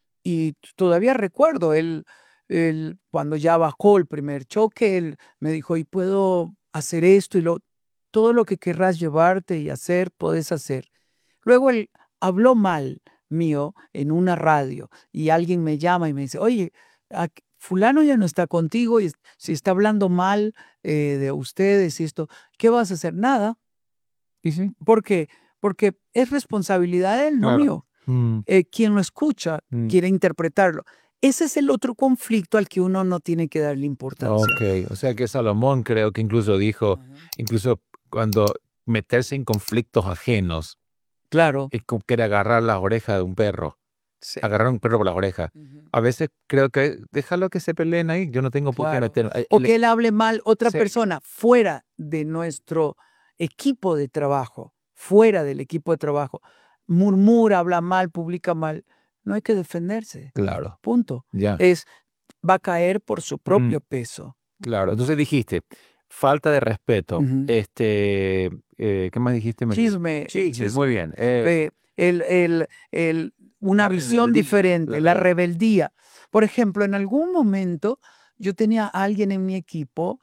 Y todavía recuerdo, él, él, cuando ya bajó el primer choque, él me dijo, y puedo hacer esto y lo, todo lo que querrás llevarte y hacer, podés hacer. Luego él habló mal mío en una radio y alguien me llama y me dice, oye, a- fulano ya no está contigo y es- si está hablando mal eh, de ustedes y esto, ¿qué vas a hacer? Nada. ¿Y sí? ¿Por qué? Porque es responsabilidad de él, no Claro. mío. Mm, Eh, quien lo escucha Mm. quiere interpretarlo. Ese es el otro conflicto al que uno no tiene que darle importancia. ok, o sea que Salomón creo que incluso dijo, Ajá. incluso cuando meterse en conflictos ajenos, Claro. es como que era agarrar las orejas de un perro, Sí. agarrar a un perro por las orejas. Ujú. A veces creo que déjalo que se peleen ahí, yo no tengo por qué Claro. meter. eh, O le- que él hable mal otra Sí. persona fuera de nuestro equipo de trabajo, fuera del equipo de trabajo, murmura, habla mal, publica mal. No hay que defenderse. Claro, Punto. ya, Es, va a caer por su propio peso. claro. Entonces dijiste, falta de respeto. Ujú. Este, eh, ¿qué más dijiste? Me- Chisme. Chismes, muy bien. eh, eh, el, el, el, una La visión rebeldía, diferente, la la re- rebeldía. Por ejemplo, en algún momento yo tenía a alguien en mi equipo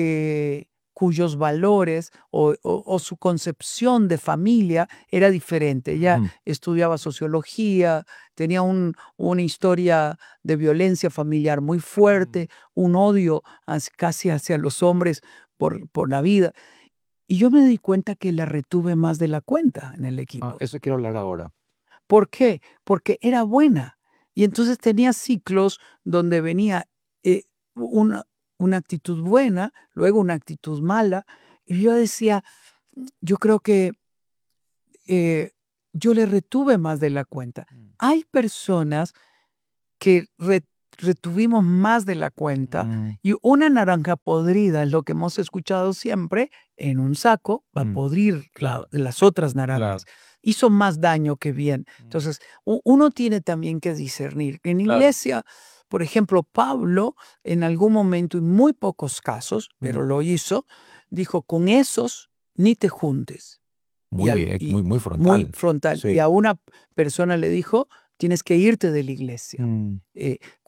eh, cuyos valores o, o- o su concepción de familia era diferente. Ella Mm. estudiaba sociología, tenía un- una historia de violencia familiar muy fuerte, un odio hacia- casi hacia los hombres por, por la vida. Y yo me di cuenta que la retuve más de la cuenta en el equipo. Ah, eso quiero hablar ahora. ¿Por qué? Porque era buena. Y entonces tenía ciclos donde venía eh, una, una actitud buena, luego una actitud mala. Y yo decía, yo creo que eh, yo le retuve más de la cuenta. Hay personas que re- retuvimos más de la cuenta Mm. y una naranja podrida es lo que hemos escuchado siempre, en un saco va a Mm. podrir Claro. la- las otras naranjas. Hizo más daño que bien. Entonces, u- uno tiene también que discernir. En Claro. iglesia, por ejemplo, Pablo, en algún momento, en muy pocos casos, pero lo hizo, dijo, con esos ni te juntes. Muy Y al- bien, y muy, muy frontal. Muy frontal. Sí. Y a una persona le dijo, tienes que irte de la iglesia. Mm. Eh,